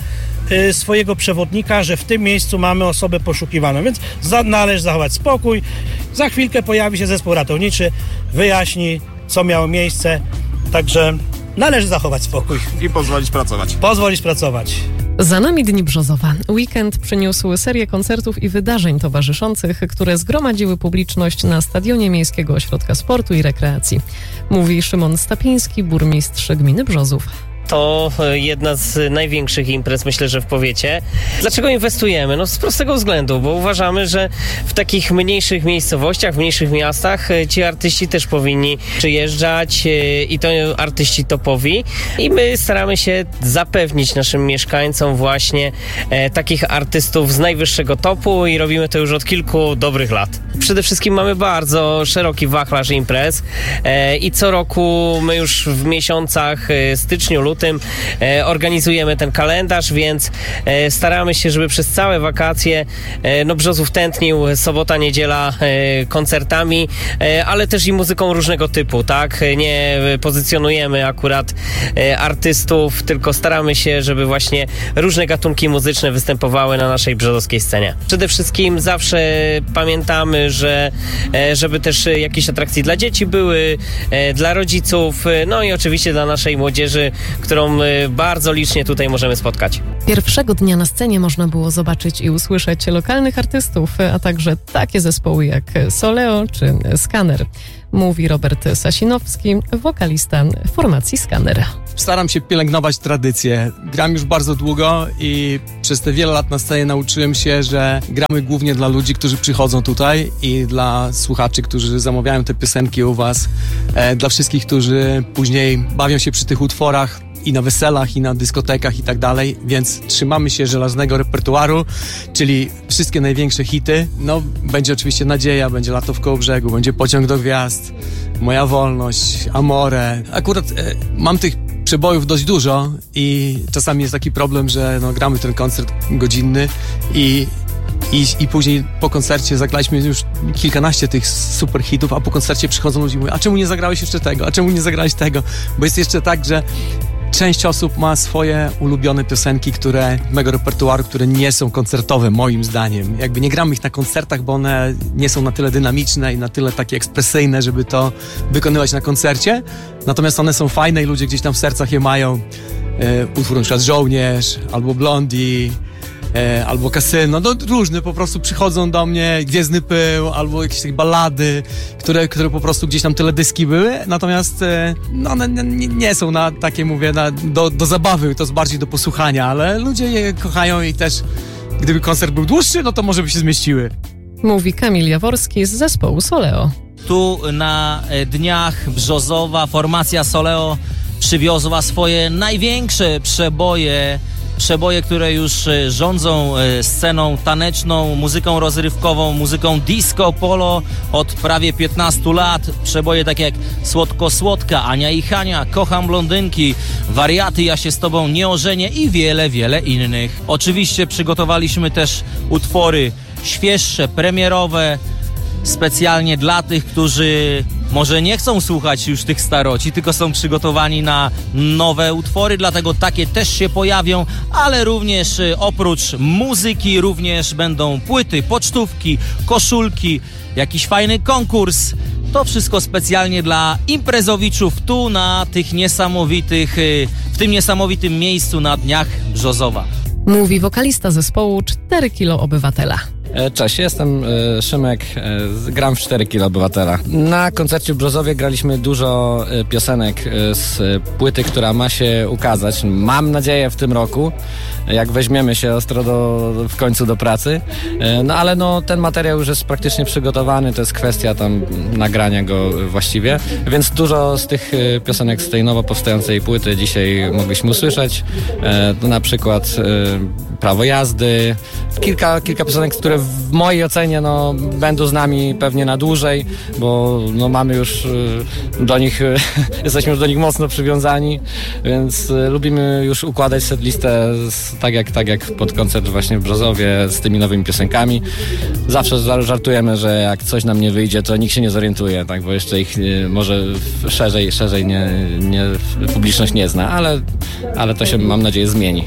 y, swojego przewodnika, że w tym miejscu mamy osobę poszukiwaną, więc za, należy zachować spokój. Za chwilkę pojawi się zespół ratowniczy, wyjaśni, co miało miejsce, także należy zachować spokój. I pozwolić pracować. Pozwolić pracować. Za nami Dni Brzozowa. Weekend przyniósł serię koncertów i wydarzeń towarzyszących, które zgromadziły publiczność na stadionie Miejskiego Ośrodka Sportu i Rekreacji. Mówi Szymon Stapiński, burmistrz gminy Brzozów. To jedna z największych imprez, myślę, że w powiecie. Dlaczego inwestujemy? No z prostego względu, bo uważamy, że w takich mniejszych miejscowościach, w mniejszych miastach ci artyści też powinni przyjeżdżać i to artyści topowi. I my staramy się zapewnić naszym mieszkańcom właśnie e, takich artystów z najwyższego topu i robimy to już od kilku dobrych lat. Przede wszystkim mamy bardzo szeroki wachlarz imprez e, i co roku my już w miesiącach e, styczniu, lutym e, organizujemy ten kalendarz, więc e, staramy się, żeby przez całe wakacje e, no Brzozów tętnił sobota, niedziela e, koncertami, e, ale też i muzyką różnego typu, tak? Nie pozycjonujemy akurat e, artystów, tylko staramy się, żeby właśnie różne gatunki muzyczne występowały na naszej brzozowskiej scenie. Przede wszystkim zawsze pamiętamy, że e, żeby też jakieś atrakcje dla dzieci były, e, dla rodziców, e, no i oczywiście dla naszej młodzieży, którą bardzo licznie tutaj możemy spotkać. Pierwszego dnia na scenie można było zobaczyć i usłyszeć lokalnych artystów, a także takie zespoły jak Soleo czy Skaner. Mówi Robert Sasinowski, wokalista formacji Skaner. Staram się pielęgnować tradycję. Gram już bardzo długo i przez te wiele lat na scenie nauczyłem się, że gramy głównie dla ludzi, którzy przychodzą tutaj i dla słuchaczy, którzy zamawiają te piosenki u was, e, dla wszystkich, którzy później bawią się przy tych utworach i na weselach, i na dyskotekach i tak dalej, więc trzymamy się żelaznego repertuaru, czyli wszystkie największe hity. No, będzie oczywiście Nadzieja, będzie Lato w Kołobrzegu, będzie Pociąg do Gwiazd, Moja Wolność, Amore. Akurat e, mam tych przebojów dość dużo i czasami jest taki problem, że no, gramy ten koncert godzinny i I, I później po koncercie zagraliśmy już kilkanaście tych super hitów, a po koncercie przychodzą ludzie i mówią, a czemu nie zagrałeś jeszcze tego, a czemu nie zagrałeś tego? Bo jest jeszcze tak, że część osób ma swoje ulubione piosenki, które mego repertuaru, które nie są koncertowe, moim zdaniem. Jakby nie gramy ich na koncertach, bo one nie są na tyle dynamiczne i na tyle takie ekspresyjne, żeby to wykonywać na koncercie. Natomiast one są fajne i ludzie gdzieś tam w sercach je mają. E, utwór na przykład Żołnierz, albo Blondie, E, albo Kasyno, no różne po prostu przychodzą do mnie, Gwiezdny Pył, albo jakieś takie ballady, które, które po prostu gdzieś tam teledyski były, natomiast e, no one nie, nie są na takie, mówię, na, do, do zabawy, to jest bardziej do posłuchania, ale ludzie je kochają i też gdyby koncert był dłuższy, no to może by się zmieściły. Mówi Kamil Jaworski z zespołu Soleo. Tu na dniach Brzozowa formacja Soleo przywiozła swoje największe przeboje, przeboje, które już rządzą sceną taneczną, muzyką rozrywkową, muzyką disco polo od prawie piętnastu lat. Przeboje takie jak Słodko Słodka, Ania i Hania, Kocham blondynki, Wariaty, Ja się z tobą nie ożenię i wiele, wiele innych. Oczywiście przygotowaliśmy też utwory świeższe, premierowe, specjalnie dla tych, którzy może nie chcą słuchać już tych staroci, tylko są przygotowani na nowe utwory, dlatego takie też się pojawią, ale również oprócz muzyki również będą płyty, pocztówki, koszulki, jakiś fajny konkurs. To wszystko specjalnie dla imprezowiczów tu na tych niesamowitych, w tym niesamowitym miejscu na dniach Brzozowa. Mówi wokalista zespołu cztery kilo Obywatela. Cześć, jestem Szymek, gram w cztery kilo Obywatela. Na koncercie w Brzozowie graliśmy dużo piosenek z płyty, która ma się ukazać, mam nadzieję, w tym roku, jak weźmiemy się ostro do, w końcu do pracy. No ale no, ten materiał już jest praktycznie przygotowany, to jest kwestia tam nagrania go właściwie, więc dużo z tych piosenek z tej nowo powstającej płyty dzisiaj mogliśmy usłyszeć. No, na przykład Prawo jazdy, kilka, kilka piosenek, które w mojej ocenie no, będą z nami pewnie na dłużej, bo no, mamy już do nich, jesteśmy już do nich mocno przywiązani, więc lubimy już układać setlistę z, tak, jak, tak jak pod koncert właśnie w Brzozowie z tymi nowymi piosenkami. Zawsze żartujemy, że jak coś nam nie wyjdzie, to nikt się nie zorientuje, tak, bo jeszcze ich może szerzej, szerzej nie, nie, publiczność nie zna, ale, ale to się, mam nadzieję, zmieni.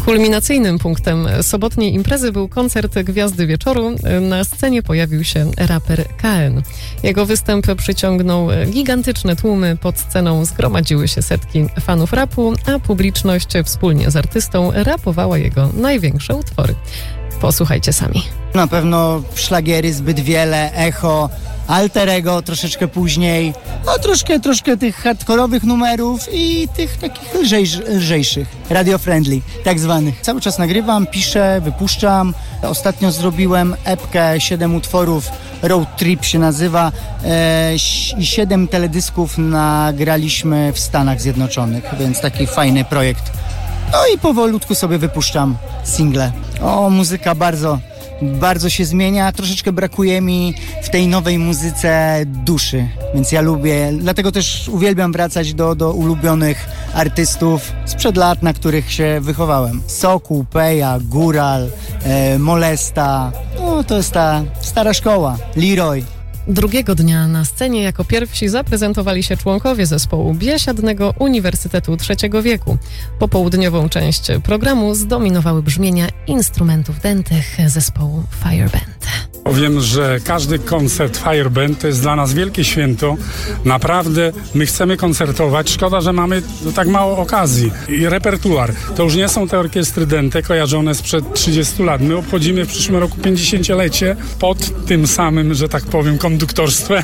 Kulminacyjnym punktem sobotniej imprezy był koncert Gwiazdy Wieczoru. Na scenie pojawił się raper K N. Jego występ przyciągnął gigantyczne tłumy. Pod sceną zgromadziły się setki fanów rapu, a publiczność wspólnie z artystą rapowała jego największe utwory. Posłuchajcie sami. Na pewno szlagiery, Zbyt Wiele, Echo, Alter Ego troszeczkę później, no troszkę, troszkę tych hardkorowych numerów i tych takich lżejsz, lżejszych, radio friendly, tak zwanych. Cały czas nagrywam, piszę, wypuszczam. Ostatnio zrobiłem epkę, siedem utworów, Road Trip się nazywa e, i siedem teledysków nagraliśmy w Stanach Zjednoczonych, więc taki fajny projekt. No i powolutku sobie wypuszczam single. O, muzyka bardzo... Bardzo się zmienia, troszeczkę brakuje mi w tej nowej muzyce duszy, więc ja lubię, dlatego też uwielbiam wracać do, do ulubionych artystów sprzed lat, na których się wychowałem. Sokół, Peja, Góral, e, Molesta, no to jest ta stara szkoła, Leroy. Drugiego dnia na scenie jako pierwsi zaprezentowali się członkowie zespołu Biesiadnego Uniwersytetu Trzeciego Wieku. Popołudniową część programu zdominowały brzmienia instrumentów dętych zespołu Fireband. Wiem, że każdy koncert Fireband to jest dla nas wielkie święto. Naprawdę my chcemy koncertować. Szkoda, że mamy tak mało okazji. I repertuar. To już nie są te orkiestry dęte kojarzone sprzed trzydziestu lat. My obchodzimy w przyszłym roku pięćdziesięciolecie pod tym samym, że tak powiem, konduktorstwem,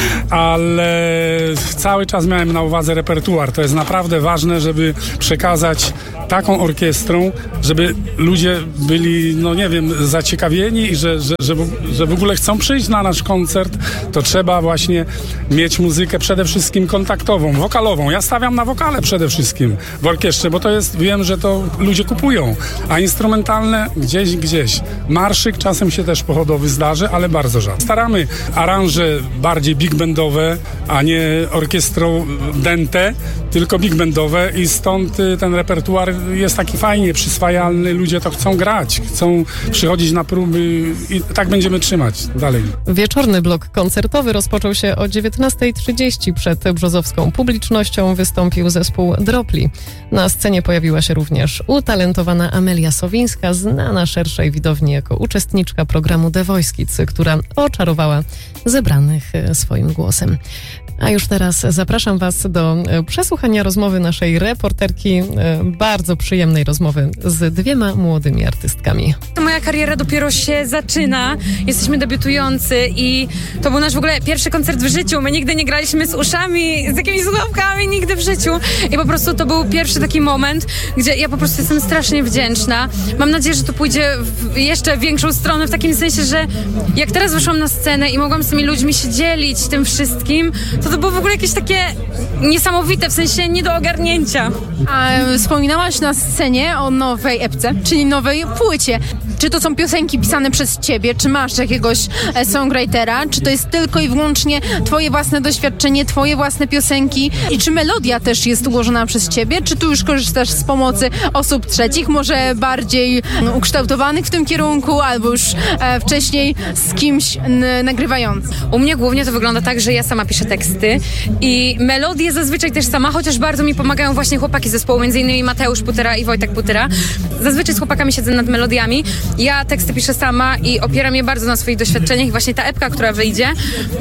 ale cały czas miałem na uwadze repertuar. To jest naprawdę ważne, żeby przekazać taką orkiestrą, żeby ludzie byli, no nie wiem, zaciekawieni i że, że, że, że w ogóle chcą przyjść na nasz koncert, to trzeba właśnie mieć muzykę przede wszystkim kontaktową, wokalową. Ja stawiam na wokale przede wszystkim w orkiestrze, bo to jest, wiem, że to ludzie kupują, a instrumentalne gdzieś, gdzieś. Marszyk czasem się też pochodowy zdarzy, ale bardzo rzadko. Staramy aranże bardziej big bandowe, a nie orkiestrą dęte, tylko big bandowe i stąd ten repertuar jest taki fajnie przyswajalny, ludzie to chcą grać, chcą przychodzić na próby i tak będziemy trzymać dalej. Wieczorny blok koncertowy rozpoczął się o dziewiętnasta trzydzieści. Przed brzozowską publicznością wystąpił zespół Dropli. Na scenie pojawiła się również utalentowana Amelia Sowińska, znana szerszej widowni jako uczestniczka programu The Voice Kids, która oczarowała zebranych swoim głosem. A już teraz zapraszam Was do przesłuchania rozmowy naszej reporterki, bardzo przyjemnej rozmowy z dwiema młodymi artystkami. Moja kariera dopiero się zaczyna, jesteśmy debiutujący i to był nasz w ogóle pierwszy koncert w życiu. My nigdy nie graliśmy z uszami, z jakimiś słuchawkami, nigdy w życiu i po prostu to był pierwszy taki moment, gdzie ja po prostu jestem strasznie wdzięczna. Mam nadzieję, że to pójdzie w jeszcze większą stronę, w takim sensie, że jak teraz wyszłam na scenę i mogłam z tymi ludźmi się dzielić tym wszystkim, to to było w ogóle jakieś takie niesamowite, w sensie nie do ogarnięcia. A wspominałaś na scenie o nowej epce, czyli nowej płycie. Czy to są piosenki pisane przez ciebie, czy masz jakiegoś songwritera, czy to jest tylko i wyłącznie twoje własne doświadczenie, twoje własne piosenki i czy melodia też jest ułożona przez ciebie, czy tu już korzystasz z pomocy osób trzecich, może bardziej ukształtowanych w tym kierunku, albo już e, wcześniej z kimś n- nagrywającym? U mnie głównie to wygląda tak, że ja sama piszę teksty i melodie zazwyczaj też sama, chociaż bardzo mi pomagają właśnie chłopaki z zespołu, między innymi Mateusz Putera i Wojtek Putera. Zazwyczaj z chłopakami siedzę nad melodiami. Ja teksty piszę sama i opieram je bardzo na swoich doświadczeniach i właśnie ta epka, która wyjdzie,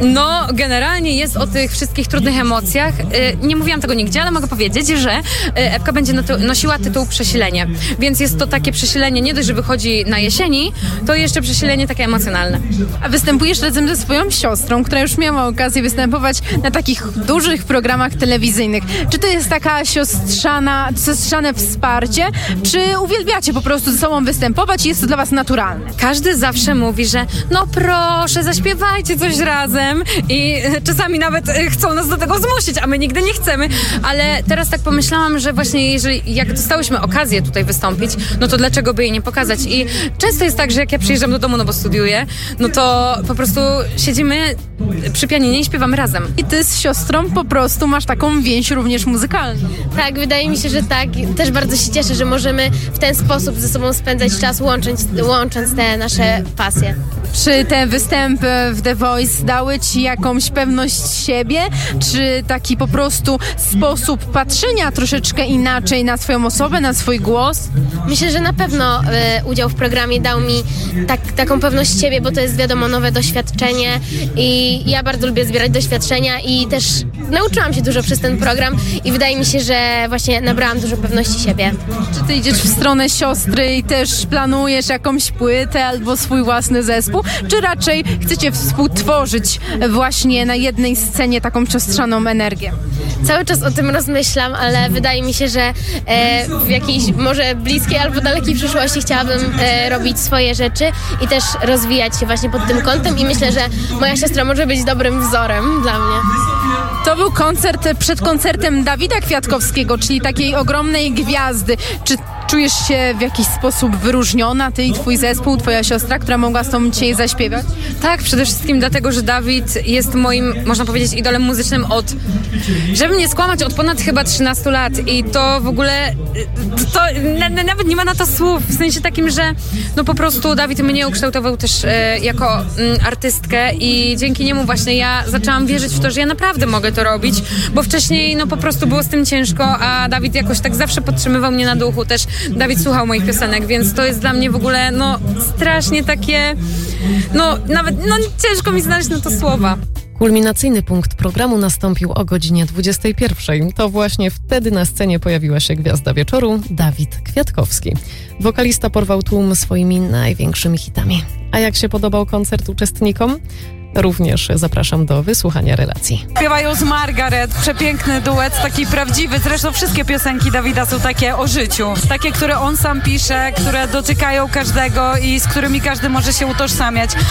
no generalnie jest o tych wszystkich trudnych emocjach. Nie mówiłam tego nigdzie, ale mogę powiedzieć, że epka będzie nosiła tytuł Przesilenie, więc jest to takie przesilenie, nie dość, że wychodzi na jesieni, to jeszcze przesilenie takie emocjonalne. A występujesz razem ze swoją siostrą, która już miała okazję występować na takich dużych programach telewizyjnych. Czy to jest taka siostrzana, siostrzane wsparcie, czy uwielbiacie po prostu ze sobą występować i jest to dla was naturalne? Każdy zawsze mówi, że no proszę, zaśpiewajcie coś razem i czasami nawet chcą nas do tego zmusić, a my nigdy nie chcemy, ale teraz tak pomyślałam, że właśnie jeżeli, jak dostałyśmy okazję tutaj wystąpić, no to dlaczego by jej nie pokazać? I często jest tak, że jak ja przyjeżdżam do domu, no bo studiuję, no to po prostu siedzimy przy pianinie i śpiewamy razem. I ty z siostrą po prostu masz taką więź również muzykalną. Tak, wydaje mi się, że tak. Też bardzo się cieszę, że możemy w ten sposób ze sobą spędzać czas, łącząc, łącząc te nasze pasje. Czy te występy w The Voice dały ci jakąś pewność siebie? Czy taki po prostu sposób patrzenia troszeczkę inaczej na swoją osobę, na swój głos? Myślę, że na pewno e, udział w programie dał mi tak, taką pewność siebie, bo to jest wiadomo nowe doświadczenie i ja bardzo lubię zbierać doświadczenia i też nauczyłam się dużo przez ten program i wydaje mi się, że właśnie nabrałam dużo pewności siebie. Czy ty idziesz w stronę siostry i też planujesz jakąś płytę albo swój własny zespół, czy raczej chcecie współtworzyć właśnie na jednej scenie taką siostrzaną energię? Cały czas o tym rozmyślam, ale wydaje mi się, że e, w jakiejś może bliskiej albo dalekiej przyszłości chciałabym e, robić swoje rzeczy i też rozwijać się właśnie pod tym kątem i myślę, że moja siostra może być dobrym wzorem dla mnie. To był koncert przed koncertem Dawida Kwiatkowskiego, czyli takiej ogromnej gwiazdy. Czy czujesz się w jakiś sposób wyróżniona, ty i twój zespół, twoja siostra, która mogła z tobą dzisiaj zaśpiewać? Tak, przede wszystkim dlatego, że Dawid jest moim, można powiedzieć, idolem muzycznym od, żeby nie skłamać, od ponad chyba trzynastu lat i to w ogóle, to na, na, nawet nie ma na to słów, w sensie takim, że no po prostu Dawid mnie ukształtował też e, jako mm, artystkę i dzięki niemu właśnie ja zaczęłam wierzyć w to, że ja naprawdę mogę to robić, bo wcześniej no po prostu było z tym ciężko, a Dawid jakoś tak zawsze podtrzymywał mnie na duchu, też Dawid słuchał moich piosenek, więc to jest dla mnie w ogóle no strasznie takie, no nawet no ciężko mi znaleźć na to słowa. Kulminacyjny punkt programu nastąpił o godzinie dwudziestej pierwszej. To właśnie wtedy na scenie pojawiła się gwiazda wieczoru, Dawid Kwiatkowski. Wokalista porwał tłum swoimi największymi hitami. A jak się podobał koncert uczestnikom? Również zapraszam do wysłuchania relacji. Śpiewają z Margaret, przepiękny duet, taki prawdziwy. Zresztą wszystkie piosenki Dawida są takie o życiu. Takie, które on sam pisze, które dotykają każdego i z którymi każdy może się utożsamiać.